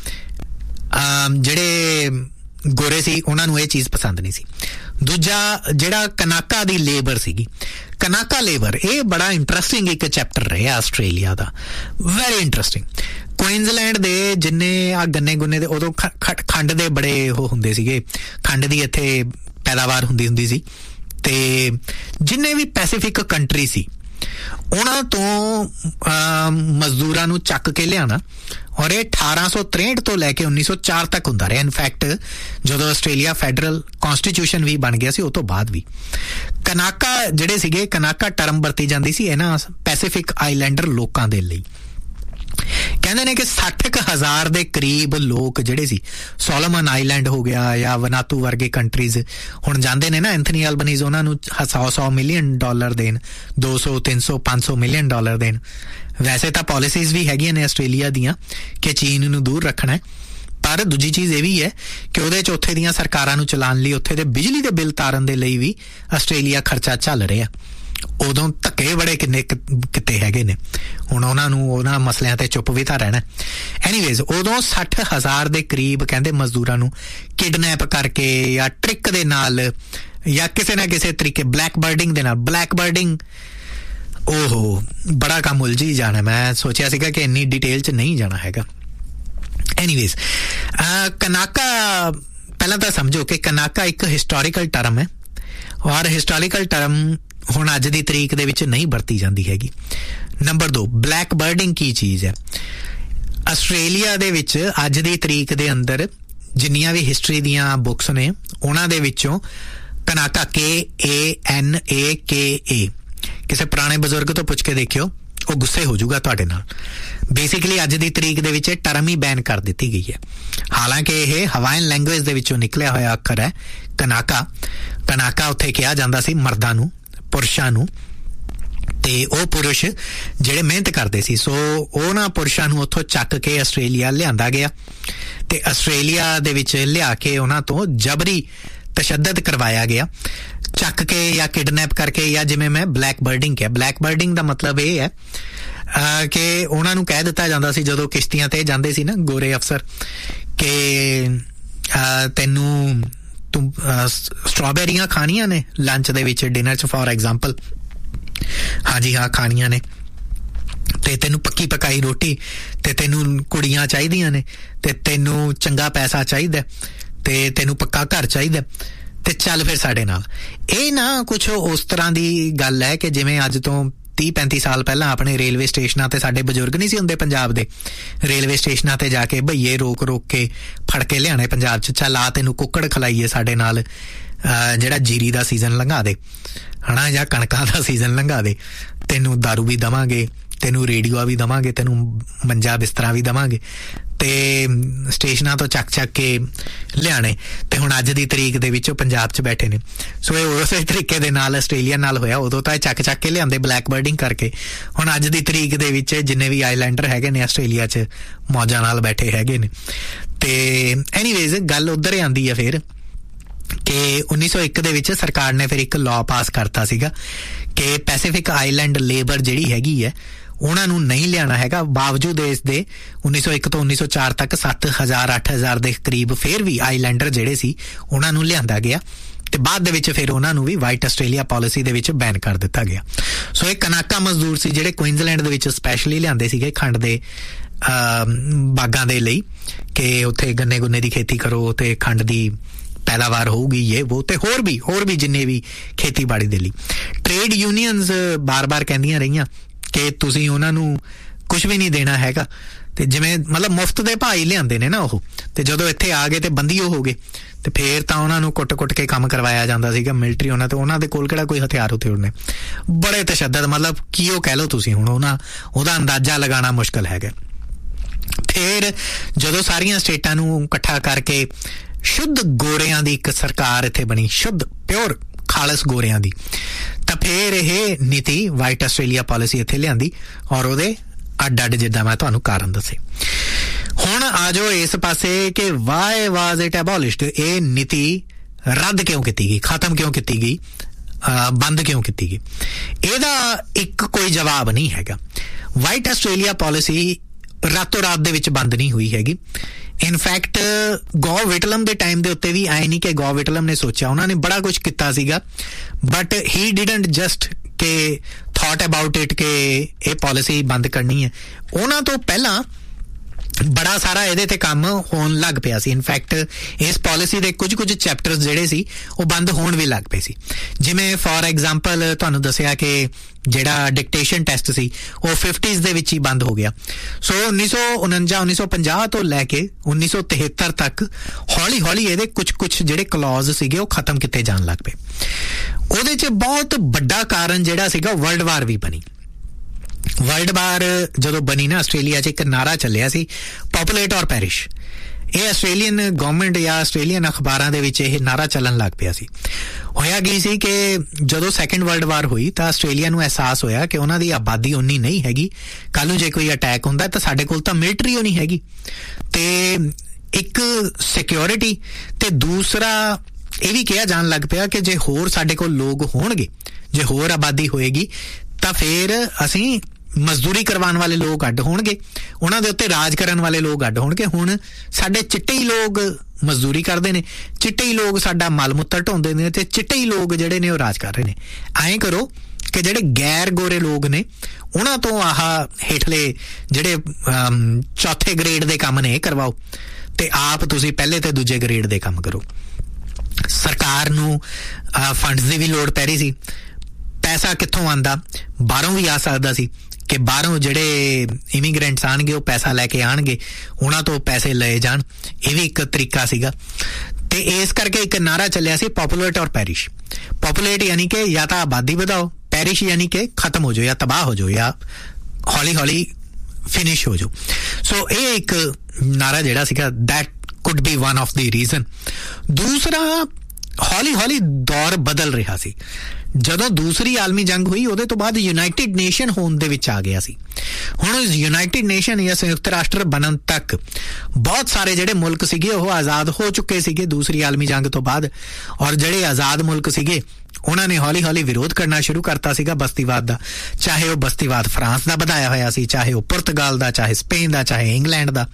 ਜਿਹੜੇ ਗੋਰੇ ਸੀ ਉਹਨਾਂ ਨੂੰ ਇਹ ਚੀਜ਼ ਪਸੰਦ ਨਹੀਂ ਸੀ। ਦੂਜਾ ਜਿਹੜਾ ਕਨਾਕਾ ਦੀ ਲੇਬਰ ਸੀਗੀ, ਕਨਾਕਾ ਲੇਬਰ, ਇਹ ਬੜਾ ਇੰਟਰਸਟਿੰਗ ਇੱਕ ਚੈਪਟਰ ਰਿਹਾ ਆਸਟ੍ਰੇਲੀਆ ਦਾ, ਵੈਰੀ ਇੰਟਰਸਟਿੰਗ। ਕੁਇਨਜ਼ਲੈਂਡ ਦੇ ਜਿੰਨੇ ਆ ਗੰਨੇ ਗੁੰਨੇ ਦੇ ਉਦੋਂ ਖੰਡ ਦੇ ਬੜੇ ਉਹ ਹੁੰਦੇ ਸੀਗੇ, ਖੰਡ ਦੀ ਇੱਥੇ ਪੈਦਾਵਾਰ ਹੁੰਦੀ ਸੀ। ਤੇ ਜਿੰਨੇ ਵੀ ਪੈਸੀਫਿਕ ਕੰਟਰੀ ਸੀ ਉਹਨਾਂ ਤੋਂ ਮਜ਼ਦੂਰਾਂ ਨੂੰ ਚੱਕ ਕੇ ਲਿਆਣਾ, ਔਰ ਇਹ 1863 ਤੋਂ ਲੈ ਕੇ 1904 ਤੱਕ ਹੁੰਦਾ ਰਿਹਾ। ਇਨਫੈਕਟ ਜਦੋਂ ਆਸਟ੍ਰੇਲੀਆ ਫੈਡਰਲ ਕੌਂਸਟੀਟਿਊਸ਼ਨ ਵੀ ਬਣ ਗਿਆ ਸੀ, ਉਹ ਤੋਂ ਬਾਅਦ ਵੀ ਕਨਾਕਾ ਜਿਹੜੇ ਸੀਗੇ, ਕਨਾਕਾ ਟਰਮ ਵਰਤੀ ਜਾਂਦੀ ਸੀ ਇਹਨਾਂ ਪੈਸੀਫਿਕ ਆਈਲੈਂਡਰ ਲੋਕਾਂ ਦੇ ਲਈ। ਕਹਿੰਦੇ ਨੇ ਕਿ 60,000 ਦੇ ਕਰੀਬ ਲੋਕ ਜਿਹੜੇ ਸੀ, ਸੋਲੋਮਨ ਆਈਲੈਂਡ ਹੋ ਗਿਆ ਜਾਂ ਵਨਾਤੂ ਵਰਗੇ ਕੰਟਰੀਜ਼, ਹੁਣ ਜਾਂਦੇ ਨੇ ਨਾ ਐਂਥਨੀ ਐਲਬਨੀਜ਼, ਉਹਨਾਂ ਨੂੰ $100 ਮਿਲੀਅਨ ਦੇਣ, 200, 300, 500 ਮਿਲੀਅਨ ਦੇਣ। ਵੈਸੇ ਤਾਂ ਪਾਲਿਸੀਜ਼ ਵੀ ਹੈਗੀਆਂ ਨੇ ਆਸਟ੍ਰੇਲੀਆ ਦੀਆਂ ਕਿ ਚੀਨ ਨੂੰ ਦੂਰ ਰੱਖਣਾ ਹੈ, ਪਰ ਦੂਜੀ ਚੀਜ਼ ਇਹ ਵੀ ਹੈ ਕਿ ਉਹਦੇ 'ਚ ਉੱਥੇ ਦੀਆਂ ਸਰਕਾਰਾਂ ਨੂੰ ਚਲਾਉਣ ਲਈ, ਉੱਥੇ ਦੇ ਬਿਜਲੀ ਦੇ ਬਿੱਲ ਤਾਰਨ ਦੇ ਲਈ ਵੀ ਆਸਟ੍ਰੇਲੀਆ ਖਰਚਾ ਚੱਲ ਰਿਹਾ। ਉਦੋਂ ਧੱਕੇ ਬੜੇ ਕਿਤੇ ਹੈਗੇ ਨੇ, ਹੁਣ ਉਹਨਾਂ ਮਸਲਿਆਂ ਤੇ ਚੁੱਪ ਵੀ ਤਾਂ ਰਹਿਣਾ। ਐਨੀਵੇਜ਼ ਉਦੋਂ 60,000 ਦੇ ਕਰੀਬ ਕਹਿੰਦੇ ਮਜ਼ਦੂਰਾਂ ਨੂੰ ਕਿਡਨੈਪ ਕਰਕੇ ਜਾਂ ਟ੍ਰਿਕ ਦੇ ਨਾਲ ਜਾਂ ਕਿਸੇ ਨਾ ਕਿਸੇ ਤਰੀਕੇ ਬਲੈਕ ਬਰਡਿੰਗ ਦੇ ਨਾਲ, ਬਲੈਕ ਬਰਡਿੰਗ ਓਹੋ ਬੜਾ ਕੰਮ ਉਲਝੀ ਜਾਣਾ। ਮੈਂ ਸੋਚਿਆ ਸੀਗਾ ਕਿ ਇੰਨੀ ਡਿਟੇਲ 'ਚ ਨਹੀਂ ਜਾਣਾ ਹੈਗਾ। ਐਨੀਵੇਜ਼ ਕਨਾਕਾ, ਪਹਿਲਾਂ ਤਾਂ ਸਮਝੋ ਕਿ ਕਨਾਕਾ ਇੱਕ ਹਿਸਟੋਰੀਕਲ ਟਰਮ ਹੈ, ਔਰ ਹਿਸਟੋਰੀਕਲ ਟਰਮ ਹੁਣ ਅੱਜ ਦੀ ਤਰੀਕ ਦੇ ਵਿੱਚ ਨਹੀਂ ਵਰਤੀ ਜਾਂਦੀ ਹੈਗੀ। ਨੰਬਰ 2, ਬਲੈਕ ਬਰਡਿੰਗ ਕੀ ਚੀਜ਼ ਹੈ। ਆਸਟ੍ਰੇਲੀਆ ਦੇ ਵਿੱਚ ਅੱਜ ਦੀ ਤਰੀਕ ਦੇ ਅੰਦਰ ਜਿੰਨੀਆਂ ਵੀ ਹਿਸਟਰੀ ਦੀਆਂ ਬੁੱਕਸ ਨੇ, ਉਹਨਾਂ ਦੇ ਵਿੱਚੋਂ ਕਨਾਕਾ KANAKA। ਕਿਸੇ ਪੁਰਾਣੇ ਬਜ਼ੁਰਗ ਤੋਂ ਪੁੱਛ ਕੇ ਦੇਖਿਓ, ਉਹ ਗੁੱਸੇ ਹੋ ਜਾਊਗਾ ਤੁਹਾਡੇ ਨਾਲ। ਬੇਸਿਕਲੀ ਅੱਜ ਦੀ ਤਰੀਕ ਦੇ ਵਿੱਚ ਟਰਮ ਹੀ ਬੈਨ ਕਰ ਦਿੱਤੀ ਗਈ ਹੈ। ਹਾਲਾਂਕਿ ਇਹ ਹਵਾਈਨ ਲੈਂਗੁਏਜ ਦੇ ਵਿੱਚੋਂ ਨਿਕਲਿਆ ਹੋਇਆ ਅੱਖਰ ਹੈ ਕਨਾਕਾ। ਕਨਾਕਾ ਉੱਥੇ ਕਿਹਾ ਜਾਂਦਾ ਸੀ ਮਰਦਾਂ ਨੂੰ, ਪੁਰਸ਼ਾਂ ਨੂੰ, ਤੇ ਉਹ ਪੁਰਸ਼ ਜਿਹੜੇ ਮਿਹਨਤ ਕਰਦੇ ਸੀ। ਸੋ ਉਹਨਾਂ ਪੁਰਸ਼ਾਂ ਨੂੰ ਉੱਥੋਂ ਚੱਕ ਕੇ ਆਸਟ੍ਰੇਲੀਆ ਲਿਆਂਦਾ ਗਿਆ ਤੇ ਆਸਟ੍ਰੇਲੀਆ ਦੇ ਵਿੱਚ ਲਿਆ ਕੇ ਉਹਨਾਂ ਤੋਂ ਜਬਰੀ ਤਸ਼ੱਦਦ ਕਰਵਾਇਆ ਗਿਆ, ਚੱਕ ਕੇ ਜਾਂ ਕਿਡਨੈਪ ਕਰਕੇ, ਜਾਂ ਜਿਵੇਂ ਮੈਂ ਬਲੈਕ ਬਰਡਿੰਗ ਕਿਹਾ। ਬਲੈਕ ਬਰਡਿੰਗ ਦਾ ਮਤਲਬ ਇਹ ਹੈ ਕਿ ਉਹਨਾਂ ਨੂੰ ਕਹਿ ਦਿੱਤਾ ਜਾਂਦਾ ਸੀ ਜਦੋਂ ਕਿਸ਼ਤੀਆਂ ਤੇ ਜਾਂਦੇ ਸੀ ਨਾ ਗੋਰੇ ਅਫਸਰ, ਕਿ ਤੂੰ ਸਟ੍ਰਾਬੇਰੀਆਂ ਖਾਣੀਆਂ ਨੇ ਲੰਚ ਦੇ ਵਿੱਚ, ਡਿਨਰ 'ਚ ਫੋਰ ਐਗਜ਼ਾਮਪਲ, ਹਾਂਜੀ ਹਾਂ ਖਾਣੀਆਂ ਨੇ, ਤੇ ਤੈਨੂੰ ਪੱਕੀ ਪਕਾਈ ਰੋਟੀ, ਤੇ ਤੈਨੂੰ ਕੁੜੀਆਂ ਚਾਹੀਦੀਆਂ ਨੇ, ਤੇ ਤੈਨੂੰ ਚੰਗਾ ਪੈਸਾ ਚਾਹੀਦਾ, ਤੇ ਤੈਨੂੰ ਪੱਕਾ ਘਰ ਚਾਹੀਦਾ, ਤੇ ਚੱਲ ਫਿਰ ਸਾਡੇ ਨਾਲ। ਇਹ ਨਾ ਕੁਛ ਉਸ ਤਰ੍ਹਾਂ ਦੀ ਗੱਲ ਹੈ ਕਿ ਜਿਵੇਂ ਅੱਜ ਤੋਂ 30-35 ਸਾਲ ਪਹਿਲਾਂ ਆਪਣੇ ਰੇਲਵੇ ਸਟੇਸ਼ਨਾਂ ਤੇ ਸਾਡੇ ਬਜ਼ੁਰਗ ਨਹੀਂ ਸੀ ਹੁੰਦੇ ਪੰਜਾਬ ਦੇ, ਰੇਲਵੇ ਸਟੇਸ਼ਨਾਂ ਤੇ ਜਾ ਕੇ ਭਈਏ ਰੋਕ ਕੇ ਫੜ ਕੇ ਲਿਆਣੇ ਪੰਜਾਬ 'ਚ, ਚੱਲ ਆ ਤੈਨੂੰ ਕੁੱਕੜ ਖਲਾਈਏ ਸਾਡੇ ਨਾਲ, ਜਿਹੜਾ ਜੀਰੀ ਦਾ ਸੀਜ਼ਨ ਲੰਘਾ ਦੇ ਹਨਾ, ਜਾਂ ਕਣਕਾਂ ਦਾ ਸੀਜ਼ਨ ਲੰਘਾ ਦੇ, ਤੈਨੂੰ ਦਾਰੂ ਵੀ ਦੇਵਾਂਗੇ, ਤੈਨੂੰ ਰੇਡੀਓ ਵੀ ਦੇਵਾਂਗੇ, ਤੈਨੂੰ ਮੰਜਾ ਬਿਸਤਰਾ ਵੀ ਦੇਵਾਂਗੇ, ਤੇ ਸਟੇਸ਼ਨਾਂ ਤੋਂ ਚੱਕ ਕੇ ਲਿਆਣੇ। ਤੇ ਹੁਣ ਅੱਜ ਦੀ ਤਰੀਕ ਦੇ ਵਿੱਚ ਉਹ ਪੰਜਾਬ 'ਚ ਬੈਠੇ ਨੇ। ਸੋ ਇਹ ਉਸੇ ਤਰੀਕੇ ਦੇ ਨਾਲ ਆਸਟ੍ਰੇਲੀਆ ਨਾਲ ਹੋਇਆ। ਉਦੋਂ ਤਾਂ ਇਹ ਚੱਕ ਕੇ ਲਿਆਂਦੇ ਬਲੈਕ ਬਰਡਿੰਗ ਕਰਕੇ। ਹੁਣ ਅੱਜ ਦੀ ਤਰੀਕ ਦੇ ਵਿੱਚ ਜਿੰਨੇ ਵੀ ਆਈਲੈਂਡਰ ਹੈਗੇ ਨੇ ਆਸਟ੍ਰੇਲੀਆ 'ਚ ਮੌਜਾਂ ਨਾਲ ਬੈਠੇ ਹੈਗੇ ਨੇ। ਤੇ ਐਨੀਵੇਜ਼ ਗੱਲ ਉੱਧਰ ਆਉਂਦੀ ਹੈ ਫਿਰ ਕਿ 1901 ਦੇ ਵਿੱਚ ਸਰਕਾਰ ਨੇ ਫਿਰ ਇੱਕ ਲਾਅ ਪਾਸ ਕਰਤਾ ਸੀਗਾ ਕਿ ਪੈਸੀਫਿਕ ਆਈਲੈਂਡ ਲੇਬਰ ਜਿਹੜੀ ਹੈਗੀ ਹੈ ਉਹਨਾਂ ਨੂੰ ਨਹੀਂ ਲਿਆਉਣਾ ਹੈਗਾ। ਬਾਵਜੂਦ ਇਸ ਦੇ 1901 ਤੋਂ 1904 ਤੱਕ 7,000-8,000 ਦੇ ਕਰੀਬ ਫਿਰ ਵੀ ਆਈਲੈਂਡਰ ਜਿਹੜੇ ਸੀ ਉਹਨਾਂ ਨੂੰ ਲਿਆਂਦਾ ਗਿਆ, ਤੇ ਬਾਅਦ ਦੇ ਵਿੱਚ ਫਿਰ ਉਹਨਾਂ ਨੂੰ ਵੀ ਵਾਈਟ ਆਸਟ੍ਰੇਲੀਆ ਪਾਲਿਸੀ ਦੇ ਵਿੱਚ ਬੈਨ ਕਰ ਦਿੱਤਾ ਗਿਆ। ਸੋ ਇਹ ਕਨਾਕਾ ਮਜ਼ਦੂਰ ਸੀ ਜਿਹੜੇ ਕੁਇਨਜ਼ਲੈਂਡ ਦੇ ਵਿੱਚ ਸਪੈਸ਼ਲੀ ਲਿਆਂਦੇ ਸੀਗੇ ਖੰਡ ਦੇ ਬਾਗਾਂ ਦੇ ਲਈ, ਕਿ ਉੱਥੇ ਗੰਨੇ ਗੁੰਨੇ ਦੀ ਖੇਤੀ ਕਰੋ ਤੇ ਖੰਡ ਦੀ ਪੈਦਾਵਾਰ ਹੋਊਗੀ, ਇਹ ਉਹ, ਤੇ ਹੋਰ ਵੀ ਜਿੰਨੇ ਵੀ ਖੇਤੀਬਾੜੀ ਦੇ ਲਈ। ਟ੍ਰੇਡ ਯੂਨੀਅਨਸ ਬਾਰ-ਬਾਰ ਕਹਿੰਦੀਆਂ ਰਹੀਆਂ ਕਿ ਤੁਸੀਂ ਉਹਨਾਂ ਨੂੰ ਕੁਝ ਵੀ ਨਹੀਂ ਦੇਣਾ ਹੈਗਾ, ਤੇ ਜਿਵੇਂ ਮਤਲਬ ਮੁਫਤ ਦੇ ਭਾਈ ਲਿਆਂਦੇ ਨੇ ਨਾ ਉਹ, ਤੇ ਜਦੋਂ ਇੱਥੇ ਆ ਗਏ ਤੇ ਬੰਦੀਓ ਹੋ ਗਏ, ਤੇ ਫੇਰ ਤਾਂ ਉਹਨਾਂ ਨੂੰ ਕੁੱਟ-ਕੁੱਟ ਕੇ ਕੰਮ ਕਰਵਾਇਆ ਜਾਂਦਾ ਸੀਗਾ ਮਿਲਟਰੀ ਉਹਨਾਂ ਦੇ ਕੋਲ ਕਿਹੜਾ ਕੋਈ ਹਥਿਆਰ ਨੇ। ਬੜੇ ਤਸ਼ੱਦਦ, ਮਤਲਬ ਕੀ ਉਹ ਕਹਿ ਲਓ ਤੁਸੀਂ, ਹੁਣ ਉਹਦਾ ਅੰਦਾਜ਼ਾ ਲਗਾਉਣਾ ਮੁਸ਼ਕਲ ਹੈਗਾ। ਫੇਰ ਜਦੋਂ ਸਾਰੀਆਂ ਸਟੇਟਾਂ ਨੂੰ ਇਕੱਠਾ ਕਰਕੇ ਸ਼ੁੱਧ ਗੋਰਿਆਂ ਦੀ ਇੱਕ ਸਰਕਾਰ ਇੱਥੇ ਬਣੀ, ਸ਼ੁੱਧ ਪਿਓਰ ਖਾਲਸ ਗੋਰਿਆਂ ਦੀ, ਤਾਂ ਫੇਰ ਇਹ ਨੀਤੀ ਵਾਈਟ ਆਸਟ੍ਰੇਲੀਆ ਪਾਲਿਸੀ ਇੱਥੇ ਲਿਆਂਦੀ, ਔਰ ਉਹਦੇ ਅੱਡ ਜਿੱਦਾਂ ਮੈਂ ਤੁਹਾਨੂੰ ਕਾਰਨ ਦੱਸੇ। ਹੁਣ ਆ ਜਾਓ ਇਸ ਪਾਸੇ ਕਿ ਵਾਈ ਵਾਜ਼ ਇਟ ਐਬੋਲਿਸ਼ਡ, ਇਹ ਨੀਤੀ ਰੱਦ ਕਿਉਂ ਕੀਤੀ ਗਈ, ਖਤਮ ਕਿਉਂ ਕੀਤੀ ਗਈ, ਬੰਦ ਕਿਉਂ ਕੀਤੀ ਗਈ? ਇਹਦਾ ਇੱਕ ਕੋਈ ਜਵਾਬ ਨਹੀਂ ਹੈਗਾ। ਵਾਈਟ ਆਸਟ੍ਰੇਲੀਆ ਪਾਲਿਸੀ ਰਾਤੋਂ ਰਾਤ ਦੇ ਵਿੱਚ ਬੰਦ ਨਹੀਂ ਹੋਈ ਹੈਗੀ। ਇਨਫੈਕਟ ਗੋ ਵਿਟਲਮ ਦੇ ਟਾਈਮ ਦੇ ਉੱਤੇ ਵੀ ਆਏ ਨਹੀਂ ਕਿ ਗੋ ਵਿਟਲਮ ਨੇ ਸੋਚਿਆ, ਉਹਨਾਂ ਨੇ ਬੜਾ ਕੁਝ ਕੀਤਾ ਸੀਗਾ, ਬਟ ਹੀ ਡਿਡਨਟ ਜਸਟ ਕਿ ਥਾਟ ਅਬਾਊਟ ਇਟ ਕਿ ਇਹ ਪਾਲਿਸੀ ਬੰਦ ਕਰਨੀ ਹੈ। ਉਹਨਾਂ ਤੋਂ ਪਹਿਲਾਂ ਬੜਾ ਸਾਰਾ ਇਹਦੇ ਤੇ ਕੰਮ ਹੋਣ ਲੱਗ ਪਿਆ ਸੀ। ਇਨਫੈਕਟ ਇਸ ਪਾਲਿਸੀ ਦੇ ਕੁਝ ਚੈਪਟਰਸ ਜਿਹੜੇ ਸੀ ਉਹ ਬੰਦ ਹੋਣ ਵੀ ਲੱਗ ਪਏ ਸੀ। ਜਿਵੇਂ ਫੋਰ ਐਗਜ਼ਾਮਪਲ ਤੁਹਾਨੂੰ ਦੱਸਿਆ ਕਿ ਜਿਹੜਾ ਡਿਕਟੇਸ਼ਨ ਟੈਸਟ ਸੀ ਉਹ 50s ਦੇ ਵਿੱਚ ਹੀ ਬੰਦ ਹੋ ਗਿਆ। ਸੋ 1949-1950 ਤੋਂ ਲੈ ਕੇ 1973 ਤੱਕ ਹੌਲੀ ਇਹਦੇ ਕੁਝ ਜਿਹੜੇ ਕਲੌਜ਼ ਸੀਗੇ ਉਹ ਖਤਮ ਕੀਤੇ ਜਾਣ ਲੱਗ ਪਏ। ਉਹਦੇ 'ਚ ਬਹੁਤ ਵੱਡਾ ਕਾਰਨ ਜਿਹੜਾ ਸੀਗਾ ਵਰਲਡ ਵਾਰ ਵੀ ਬਣੀ। ਵਰਲਡ ਵਾਰ ਜਦੋਂ ਬਣੀ ਨਾ, ਆਸਟ੍ਰੇਲੀਆ 'ਚ ਇੱਕ ਨਾਰਾ ਚੱਲਿਆ ਸੀ, ਪੋਪੂਲੇਟ ਔਰ ਪੈਰਿਸ਼। ਇਹ ਆਸਟ੍ਰੇਲੀਅਨ ਗਵਰਨਮੈਂਟ ਜਾਂ ਆਸਟ੍ਰੇਲੀਅਨ ਅਖਬਾਰਾਂ ਦੇ ਵਿੱਚ ਇਹ ਨਾਰਾ ਚੱਲਣ ਲੱਗ ਪਿਆ ਸੀ। ਹੋਇਆ ਕੀ ਸੀ ਕਿ ਜਦੋਂ ਸੈਕੰਡ ਵਰਲਡ ਵਾਰ ਹੋਈ ਤਾਂ ਆਸਟ੍ਰੇਲੀਆ ਨੂੰ ਅਹਿਸਾਸ ਹੋਇਆ ਕਿ ਉਹਨਾਂ ਦੀ ਆਬਾਦੀ ਉਨੀ ਨਹੀਂ ਹੈਗੀ, ਕੱਲ ਨੂੰ ਜੇ ਕੋਈ ਅਟੈਕ ਹੁੰਦਾ ਤਾਂ ਸਾਡੇ ਕੋਲ ਤਾਂ ਮਿਲਟਰੀ ਓ ਨਹੀਂ ਹੈਗੀ, ਤੇ ਇੱਕ ਸਿਕਿਉਰਿਟੀ, ਤੇ ਦੂਸਰਾ ਇਹ ਵੀ ਕਿਹਾ ਜਾਣ ਲੱਗ ਪਿਆ ਕਿ ਜੇ ਹੋਰ ਸਾਡੇ ਕੋਲ ਲੋਕ ਹੋਣਗੇ, ਜੇ ਹੋਰ ਆਬਾਦੀ ਹੋਏਗੀ ਤਾਂ ਫਿਰ ਅਸੀਂ ਮਜ਼ਦੂਰੀ ਕਰਵਾਉਣ ਵਾਲੇ ਲੋਕ ਅੱਡ ਹੋਣਗੇ, ਉਹਨਾਂ ਦੇ ਉੱਤੇ ਰਾਜ ਕਰਨ ਵਾਲੇ ਲੋਕ ਅੱਡ ਹੋਣਗੇ। ਹੁਣ ਸਾਡੇ ਚਿੱਟੇ ਹੀ ਲੋਕ ਮਜ਼ਦੂਰੀ ਕਰਦੇ ਨੇ, ਚਿੱਟੇ ਹੀ ਲੋਕ ਸਾਡਾ ਮਲ ਮੁੱਤਰ ਢੋਂਦੇ ਨੇ, ਤੇ ਚਿੱਟੇ ਹੀ ਲੋਕ ਜਿਹੜੇ ਨੇ ਉਹ ਰਾਜ ਕਰ ਰਹੇ ਨੇ। ਐਂ ਕਰੋ ਕਿ ਜਿਹੜੇ ਗੈਰ ਗੋਰੇ ਲੋਕ ਨੇ ਉਹਨਾਂ ਤੋਂ ਆਹ ਹੇਠਲੇ ਜਿਹੜੇ ਚੌਥੇ ਗ੍ਰੇਡ ਦੇ ਕੰਮ ਨੇ ਕਰਵਾਓ, ਤੇ ਆਪ ਤੁਸੀਂ ਪਹਿਲੇ ਤੇ ਦੂਜੇ ਗ੍ਰੇਡ ਦੇ ਕੰਮ ਕਰੋ। ਸਰਕਾਰ ਨੂੰ ਫੰਡਸ ਦੀ ਵੀ ਲੋੜ ਪੈ ਰਹੀ ਸੀ। ਪੈਸਾ ਕਿੱਥੋਂ ਆਉਂਦਾ? ਬਾਹਰੋਂ ਵੀ ਆ ਸਕਦਾ ਸੀ ਕਿ ਬਾਹਰੋਂ ਜਿਹੜੇ ਇਮੀਗ੍ਰੈਂਟਸ ਆਣਗੇ ਉਹ ਪੈਸਾ ਲੈ ਕੇ ਆਣਗੇ, ਉਹਨਾਂ ਤੋਂ ਪੈਸੇ ਲਏ ਜਾਣ, ਇਹ ਵੀ ਇੱਕ ਤਰੀਕਾ ਸੀਗਾ। ਤੇ ਇਸ ਕਰਕੇ ਇੱਕ ਨਾਰਾ ਚੱਲਿਆ ਸੀ ਪੋਪੂਲੇਟ ਔਰ ਪੈਰਿਸ਼। ਪੋਪੂਲੇਟ ਯਾਨੀ ਕਿ ਜਾਂ ਤਾਂ ਆਬਾਦੀ ਵਧਾਓ, ਪੈਰਿਸ਼ ਯਾਨੀ ਕਿ ਖਤਮ ਹੋ ਜਾਓ ਜਾਂ ਤਬਾਹ ਹੋ ਜਾਓ ਜਾਂ ਹੌਲੀ ਹੌਲੀ ਫਿਨਿਸ਼ ਹੋ ਜਾਓ। ਸੋ ਇਹ ਇੱਕ ਨਾਰਾ ਜਿਹੜਾ ਸੀਗਾ that could B one of the reason. ਦੂਸਰਾ, ਹੌਲੀ ਹੌਲੀ ਦੌਰ ਬਦਲ ਰਿਹਾ ਸੀ। ਜਦੋਂ ਦੂਸਰੀ ਆਲਮੀ ਜੰਗ ਹੋਈ ਉਹਦੇ ਤੋਂ ਬਾਅਦ ਯੂਨਾਈਟਿਡ ਨੇਸ਼ਨ ਹੋਣ ਦੇ ਵਿੱਚ ਆ ਗਿਆ ਸੀ। ਹੁਣ ਯੂਨਾਈਟਿਡ ਨੇਸ਼ਨ ਜਾਂ ਸੰਯੁਕਤ ਰਾਸ਼ਟਰ ਬਣਨ ਤੱਕ ਬਹੁਤ ਸਾਰੇ ਜਿਹੜੇ ਮੁਲਕ ਸੀਗੇ ਉਹ ਆਜ਼ਾਦ ਹੋ ਚੁੱਕੇ ਸੀਗੇ ਦੂਸਰੀ ਆਲਮੀ ਜੰਗ ਤੋਂ ਬਾਅਦ, ਔਰ ਜਿਹੜੇ ਆਜ਼ਾਦ ਮੁਲਕ ਸੀਗੇ ਉਹਨਾਂ ਨੇ ਹੌਲੀ ਹੌਲੀ ਵਿਰੋਧ ਕਰਨਾ ਸ਼ੁਰੂ ਕਰਤਾ ਸੀਗਾ ਬਸਤੀਵਾਦ ਦਾ। ਚਾਹੇ ਉਹ ਬਸਤੀਵਾਦ ਫਰਾਂਸ ਦਾ ਵਧਾਇਆ ਹੋਇਆ ਸੀ, ਚਾਹੇ ਉਹ ਪੁਰਤਗਾਲ ਦਾ, ਚਾਹੇ ਸਪੇਨ ਦਾ, ਚਾਹੇ ਇੰਗਲੈਂਡ ਦਾ।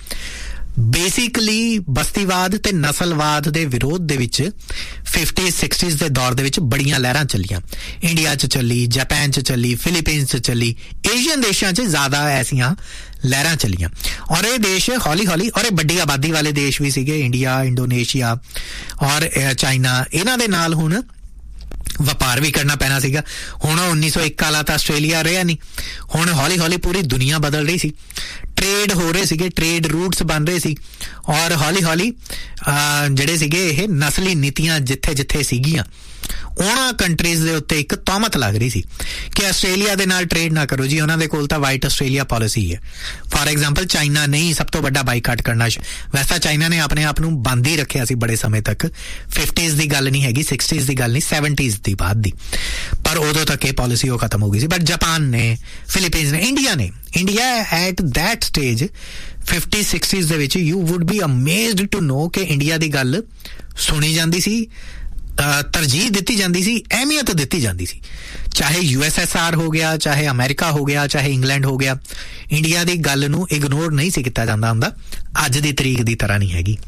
ਬੇਸਿਕਲੀ ਬਸਤੀਵਾਦ ਤੇ ਨਸਲਵਾਦ ਦੇ ਵਿਰੋਧ ਦੇ ਵਿੱਚ 50s 60s ਦੇ ਦੌਰ ਦੇ ਵਿੱਚ ਬੜੀਆਂ ਲਹਿਰਾਂ ਚੱਲੀਆਂ। ਇੰਡੀਆ 'ਚ ਚੱਲੀ, ਜਾਪਾਨ 'ਚ ਚੱਲੀ, ਫਿਲੀਪੀਨਸ 'ਚ ਚੱਲੀ, ਏਸ਼ੀਅਨ ਦੇਸ਼ਾਂ 'ਚ ਜ਼ਿਆਦਾ ਐਸੀਆਂ ਲਹਿਰਾਂ ਚੱਲੀਆਂ। ਔਰ ਇਹ ਦੇਸ਼ ਹੌਲੀ ਹੌਲੀ, ਔਰ ਇਹ ਵੱਡੀ ਆਬਾਦੀ ਵਾਲੇ ਦੇਸ਼ ਵੀ ਸੀਗੇ, ਇੰਡੀਆ, ਇੰਡੋਨੇਸ਼ੀਆ ਔਰ ਚਾਈਨਾ, ਇਹਨਾਂ ਦੇ ਨਾਲ ਹੁਣ ਵਪਾਰ ਵੀ ਕਰਨਾ ਪੈਣਾ ਸੀਗਾ। ਹੁਣ 1901 ਵਾਲਾ ਤਾਂ ਆਸਟ੍ਰੇਲੀਆ ਰਿਹਾ ਨਹੀਂ, ਹੁਣ ਹੌਲੀ ਹੌਲੀ ਪੂਰੀ ਦੁਨੀਆ ਬਦਲ ਰਹੀ ਸੀ, ਟ੍ਰੇਡ ਹੋ ਰਹੇ ਸੀਗੇ, ਟ੍ਰੇਡ ਰੂਟਸ ਬਣ ਰਹੇ ਸੀ, ਔਰ ਹੌਲੀ ਹੌਲੀ ਜਿਹੜੇ ਸੀਗੇ ਇਹ ਨਸਲੀ ਨੀਤੀਆਂ ਜਿੱਥੇ ਜਿੱਥੇ ਸੀਗੀਆਂ ਉਹਨਾਂ ਕੰਟਰੀਜ਼ ਦੇ ਉੱਤੇ ਇੱਕ ਤੌਹਮਤ ਲੱਗ ਰਹੀ ਸੀ ਕਿ ਆਸਟ੍ਰੇਲੀਆ ਦੇ ਨਾਲ ਟ੍ਰੇਡ ਨਾ ਕਰੋ ਜੀ, ਉਹਨਾਂ ਦੇ ਕੋਲ ਤਾਂ ਵਾਈਟ ਆਸਟ੍ਰੇਲੀਆ ਪਾਲਿਸੀ ਹੈ। ਫਾਰ ਐਗਜ਼ਾਮਪਲ ਚਾਈਨਾ ਨੇ ਹੀ ਸਭ ਤੋਂ ਵੱਡਾ ਬਾਈਕਾਟ ਕਰਨਾ, ਵੈਸੇ ਤਾਂ ਚਾਈਨਾ ਨੇ ਆਪਣੇ ਆਪ ਨੂੰ ਬੰਦ ਹੀ ਰੱਖਿਆ ਸੀ ਬੜੇ ਸਮੇਂ ਤੱਕ। 50s ਦੀ ਗੱਲ ਨਹੀਂ ਹੈਗੀ, 60s ਦੀ ਗੱਲ ਨਹੀਂ, 70s ਦੀ ਬਾਅਦ ਦੀ, ਪਰ ਉਦੋਂ ਤੱਕ ਇਹ ਪਾਲਿਸੀ ਉਹ ਖਤਮ ਹੋ ਗਈ ਸੀ। ਬਟ ਜਾਪਾਨ ਨੇ, ਫਿਲੀਪੀਨਸ ਨੇ, India at that stage 50s 60s ਦੇ ਵਿੱਚ you wood B amazed to know ਕਿ ਇੰਡੀਆ ਦੀ ਗੱਲ ਸੁਣੀ ਜਾਂਦੀ ਸੀ, ਤਰਜੀਹ ਦਿੱਤੀ ਜਾਂਦੀ ਸੀ, ਅਹਿਮੀਅਤ ਦਿੱਤੀ ਜਾਂਦੀ ਸੀ। ਚਾਹੇ USSR ਹੋ ਗਿਆ, ਚਾਹੇ ਅਮਰੀਕਾ ਹੋ ਗਿਆ, ਚਾਹੇ ਇੰਗਲੈਂਡ ਹੋ ਗਿਆ, ਇੰਡੀਆ ਦੀ ਗੱਲ ਨੂੰ ਇਗਨੋਰ ਨਹੀਂ ਸੀ ਕੀਤਾ ਜਾਂਦਾ ਹੁੰਦਾ, ਅੱਜ ਦੀ ਤਰੀਕ ਦੀ ਤਰ੍ਹਾਂ ਨਹੀਂ ਹੈਗੀ।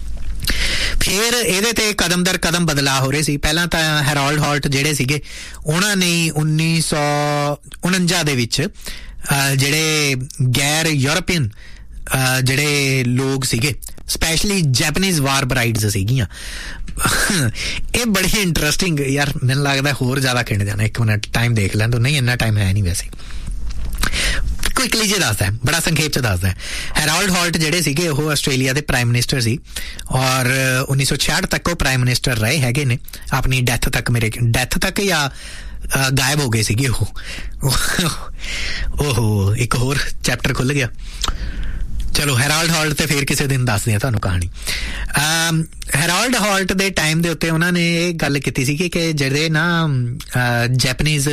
ਫਿਰ ਇਹਦੇ ਤੇ ਕਦਮ ਦਰ ਕਦਮ ਬਦਲਾਅ ਹੋ ਰਹੇ ਸੀ। ਪਹਿਲਾਂ ਤਾਂ ਹੈਰੋਲਡ ਹਾਲਟ ਜਿਹੜੇ ਸੀਗੇ ਉਹਨਾਂ ਨੇ 1949 ਦੇ ਵਿੱਚ ਜਿਹੜੇ ਗੈਰ ਯੂਰਪੀਅਨ ਜਿਹੜੇ ਲੋਕ ਸੀਗੇ, ਸਪੈਸ਼ਲੀ ਜੈਪਨੀਜ਼ ਵਾਰ ਬਰਾਈਡਸ ਸੀਗੀਆਂ। ਇਹ ਬੜੀ ਇੰਟਰਸਟਿੰਗ ਯਾਰ, ਮੈਨੂੰ ਲੱਗਦਾ ਹੋਰ ਜ਼ਿਆਦਾ ਖਿੰਡ ਜਾਣਾ। ਇੱਕ ਮਿੰਟ ਟਾਈਮ ਦੇਖ ਲੈਣ ਤੋਂ, ਨਹੀਂ ਇੰਨਾ ਟਾਈਮ ਹੈ ਨਹੀਂ ਵੈਸੇ। ਕੁਇਕਲੀ ਜੇ ਦੱਸਦਾ, ਬੜਾ ਸੰਖੇਪ ਚ ਦੱਸਦਾ। ਹੈਰੋਲਡ ਹਾਲਟ ਜਿਹੜੇ ਸੀਗੇ ਉਹ ਆਸਟ੍ਰੇਲੀਆ ਦੇ ਪ੍ਰਾਈਮ ਮਿਨਿਸਟਰ ਸੀ, ਔਰ 1966 ਤੱਕ ਉਹ ਪ੍ਰਾਈਮ ਮਿਨਿਸਟਰ ਰਹੇ ਹੈਗੇ ਨੇ, ਆਪਣੀ ਡੈਥ ਤੱਕ ਜਾਂ ਗਾਇਬ ਹੋ ਗਏ ਸੀਗੇ ਉਹ। ਇੱਕ ਹੋਰ ਚੈਪਟਰ ਖੁੱਲ ਗਿਆ। ਚਲੋ ਹੈਰੋਲਡ ਹਾਲਟ ਤੇ ਫਿਰ ਕਿਸੇ ਦਿਨ ਦੱਸਦੇ ਆ ਤੁਹਾਨੂੰ ਕਹਾਣੀ। ਹੈਰੋਲਡ ਹਾਲਟ ਦੇ ਟਾਈਮ ਦੇ ਉੱਤੇ ਉਹਨਾਂ ਨੇ ਇਹ ਗੱਲ ਕੀਤੀ ਸੀ ਕਿ ਜਿਹੜੇ ਨਾ ਜੈਪਨੀਜ਼,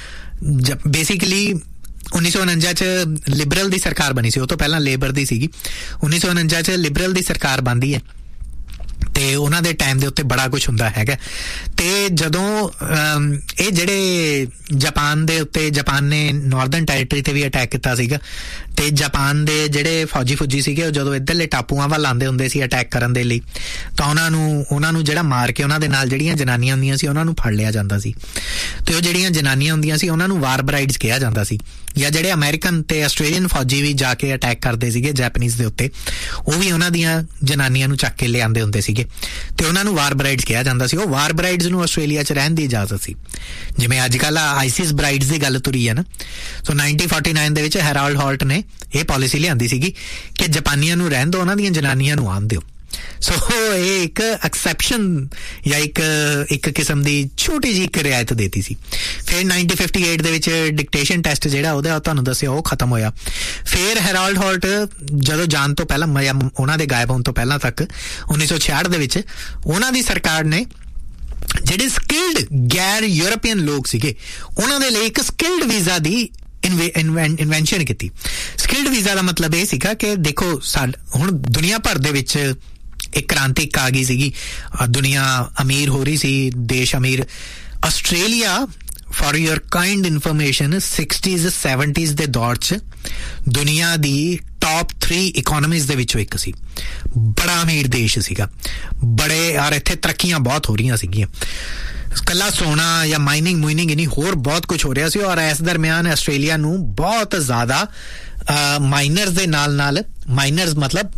ਬੇਸਿਕਲੀ 1949 ਚ ਲਿਬਰਲ ਦੀ ਸਰਕਾਰ ਬਣੀ ਸੀ, ਉਹ ਤੋਂ ਪਹਿਲਾਂ ਲੇਬਰ ਦੀ ਸੀਗੀ। 1949 ਚ ਲਿਬਰਲ ਦੀ ਸਰਕਾਰ ਬਣਦੀ ਹੈ ਤੇ ਉਹਨਾਂ ਦੇ ਟਾਈਮ ਦੇ ਉੱਤੇ ਬੜਾ ਕੁਝ ਹੁੰਦਾ ਹੈਗਾ। ਤੇ ਜਦੋਂ ਇਹ ਜਿਹੜੇ ਜਾਪਾਨ ਦੇ ਉੱਤੇ, ਜਾਪਾਨ ਨੇ ਨਾਰਦਰਨ ਟੈਰੀਟਰੀ ਤੇ ਵੀ ਅਟੈਕ ਕੀਤਾ ਸੀਗਾ, ਤੇ ਜਾਪਾਨ ਦੇ ਜਿਹੜੇ ਫੌਜੀ ਸੀਗੇ ਉਹ ਜਦੋਂ ਇੱਧਰਲੇ ਟਾਪੂਆਂ ਵੱਲ ਆਉਂਦੇ ਹੁੰਦੇ ਸੀ ਅਟੈਕ ਕਰਨ ਦੇ ਲਈ, ਤਾਂ ਉਹਨਾਂ ਨੂੰ ਜਿਹੜਾ ਮਾਰ ਕੇ ਉਹਨਾਂ ਦੇ ਨਾਲ ਜਿਹੜੀਆਂ ਜਨਾਨੀਆਂ ਹੁੰਦੀਆਂ ਸੀ ਉਹਨਾਂ ਨੂੰ ਫੜ ਲਿਆ ਜਾਂਦਾ ਸੀ। ਤੇ ਉਹ ਜਿਹੜੀਆਂ ਜਨਾਨੀਆਂ ਹੁੰਦੀਆਂ ਸੀ ਉਹਨਾਂ ਨੂੰ ਵਾਰ ਬਰਾਈਡਸ ਕਿਹਾ ਜਾਂਦਾ ਸੀ। ਜਾਂ ਜਿਹੜੇ ਅਮਰੀਕਨ ਤੇ ਆਸਟ੍ਰੇਲੀਅਨ ਫੌਜੀ ਵੀ ਜਾ ਕੇ ਅਟੈਕ ਕਰਦੇ ਸੀਗੇ ਜੈਪਨੀਜ਼ ਦੇ ਉੱਤੇ, ਉਹ ਵੀ ਉਹਨਾਂ ਦੀਆਂ ਜਨਾਨੀਆਂ ਨੂੰ ਚੱਕ ਕੇ ਲਿਆਉਂਦੇ ਹੁੰਦੇ ਸੀਗੇ ਤੇ ਉਹਨਾਂ ਨੂੰ ਵਾਰ ਬਰਾਈਡਸ ਕਿਹਾ ਜਾਂਦਾ ਸੀ। ਉਹ ਵਾਰ ਬਰਾਈਡਸ ਨੂੰ ਆਸਟ੍ਰੇਲੀਆ 'ਚ ਰਹਿਣ ਦੀ ਇਜਾਜ਼ਤ ਸੀ, ਜਿਵੇਂ ਅੱਜ ਕੱਲ੍ਹ ਆਈਸਿਸ ਬਰਾਈਡਸ ਦੀ ਗੱਲ ਤੁਰੀ ਹੈ ਨਾ। ਸੋ 1949 ਦੇ ਵਿੱਚ ਹੈਰੋਲਡ ਹਾਲਟ ਨੇ ਇਹ ਪਾਲਿਸੀ ਲਿਆਂਦੀ ਸੀਗੀ ਕਿ ਜਾਪਾਨੀਆਂ ਨੂੰ ਰਹਿਣ ਦਿਓ, ਉਹਨਾਂ ਦੀਆਂ ਜਨਾਨੀਆਂ ਨੂੰ ਆਉਣ ਦਿਓ। ਸੋ ਇਹ ਇੱਕ ਐਕਸੈਪਸ਼ਨ ਜਾਂ ਇੱਕ ਕਿਸਮ ਦੀ ਛੋਟੀ ਜਿਹੀ ਇੱਕ ਰਿਆਇਤ ਦੇਤੀ ਸੀ। ਫਿਰ 1958 ਦੇ ਵਿੱਚ ਡਿਕਟੇਸ਼ਨ ਟੈਸਟ ਜਿਹੜਾ ਉਹਦਾ ਤੁਹਾਨੂੰ ਦੱਸਿਆ ਉਹ ਖਤਮ ਹੋਇਆ। ਫਿਰ ਹੈਰੋਲਡ ਹਾਲਟ ਜਦੋਂ ਜਾਣ ਤੋਂ ਪਹਿਲਾਂ, ਉਹਨਾਂ ਦੇ ਗਾਇਬ ਹੋਣ ਤੋਂ ਪਹਿਲਾਂ ਤੱਕ 1966 ਦੇ ਵਿੱਚ ਉਹਨਾਂ ਦੀ ਸਰਕਾਰ ਨੇ ਜਿਹੜੇ ਸਕਿਲਡ ਗੈਰ ਯੂਰਪੀਅਨ ਲੋਕ ਸੀਗੇ ਉਹਨਾਂ ਦੇ ਲਈ ਇੱਕ ਸਕਿਲਡ ਵੀਜ਼ਾ ਦੀ ਇਨਵੈਂਸ਼ਨ ਕੀਤੀ। ਸਕਿਲਡ ਵੀਜ਼ਾ ਦਾ ਮਤਲਬ ਇਹ ਸੀਗਾ ਕਿ ਦੇਖੋ ਹੁਣ ਦੁਨੀਆ ਭਰ ਦੇ ਵਿੱਚ ਇੱਕ ਕ੍ਰਾਂਤੀ ਆ ਗਈ ਸੀਗੀ, ਦੁਨੀਆ ਅਮੀਰ ਹੋ ਰਹੀ ਸੀ, ਦੇਸ਼ ਅਮੀਰ। Australia for your kind information 60s 70s ਦੇ ਦੌਰ 'ਚ ਦੁਨੀਆ ਦੀ ਟੌਪ 3 ਇਕੋਨਮੀਜ਼ ਦੇ ਵਿੱਚੋਂ ਇੱਕ ਸੀ। ਬੜਾ ਅਮੀਰ ਦੇਸ਼ ਸੀਗਾ, ਬੜੇ, ਔਰ ਇੱਥੇ ਤਰੱਕੀਆਂ ਬਹੁਤ ਹੋ ਰਹੀਆਂ ਸੀਗੀਆਂ। ਕੱਲਾ ਸੋਨਾ ਜਾਂ ਮਾਈਨਿੰਗ ਨਹੀਂ, ਹੋਰ ਬਹੁਤ ਕੁਝ ਹੋ ਰਿਹਾ ਸੀ। ਔਰ ਇਸ ਦਰਮਿਆਨ ਆਸਟ੍ਰੇਲੀਆ ਨੂੰ ਬਹੁਤ ਜ਼ਿਆਦਾ ਮਾਈਨਰਸ ਦੇ ਨਾਲ ਮਾਈਨਰਸ ਮਤਲਬ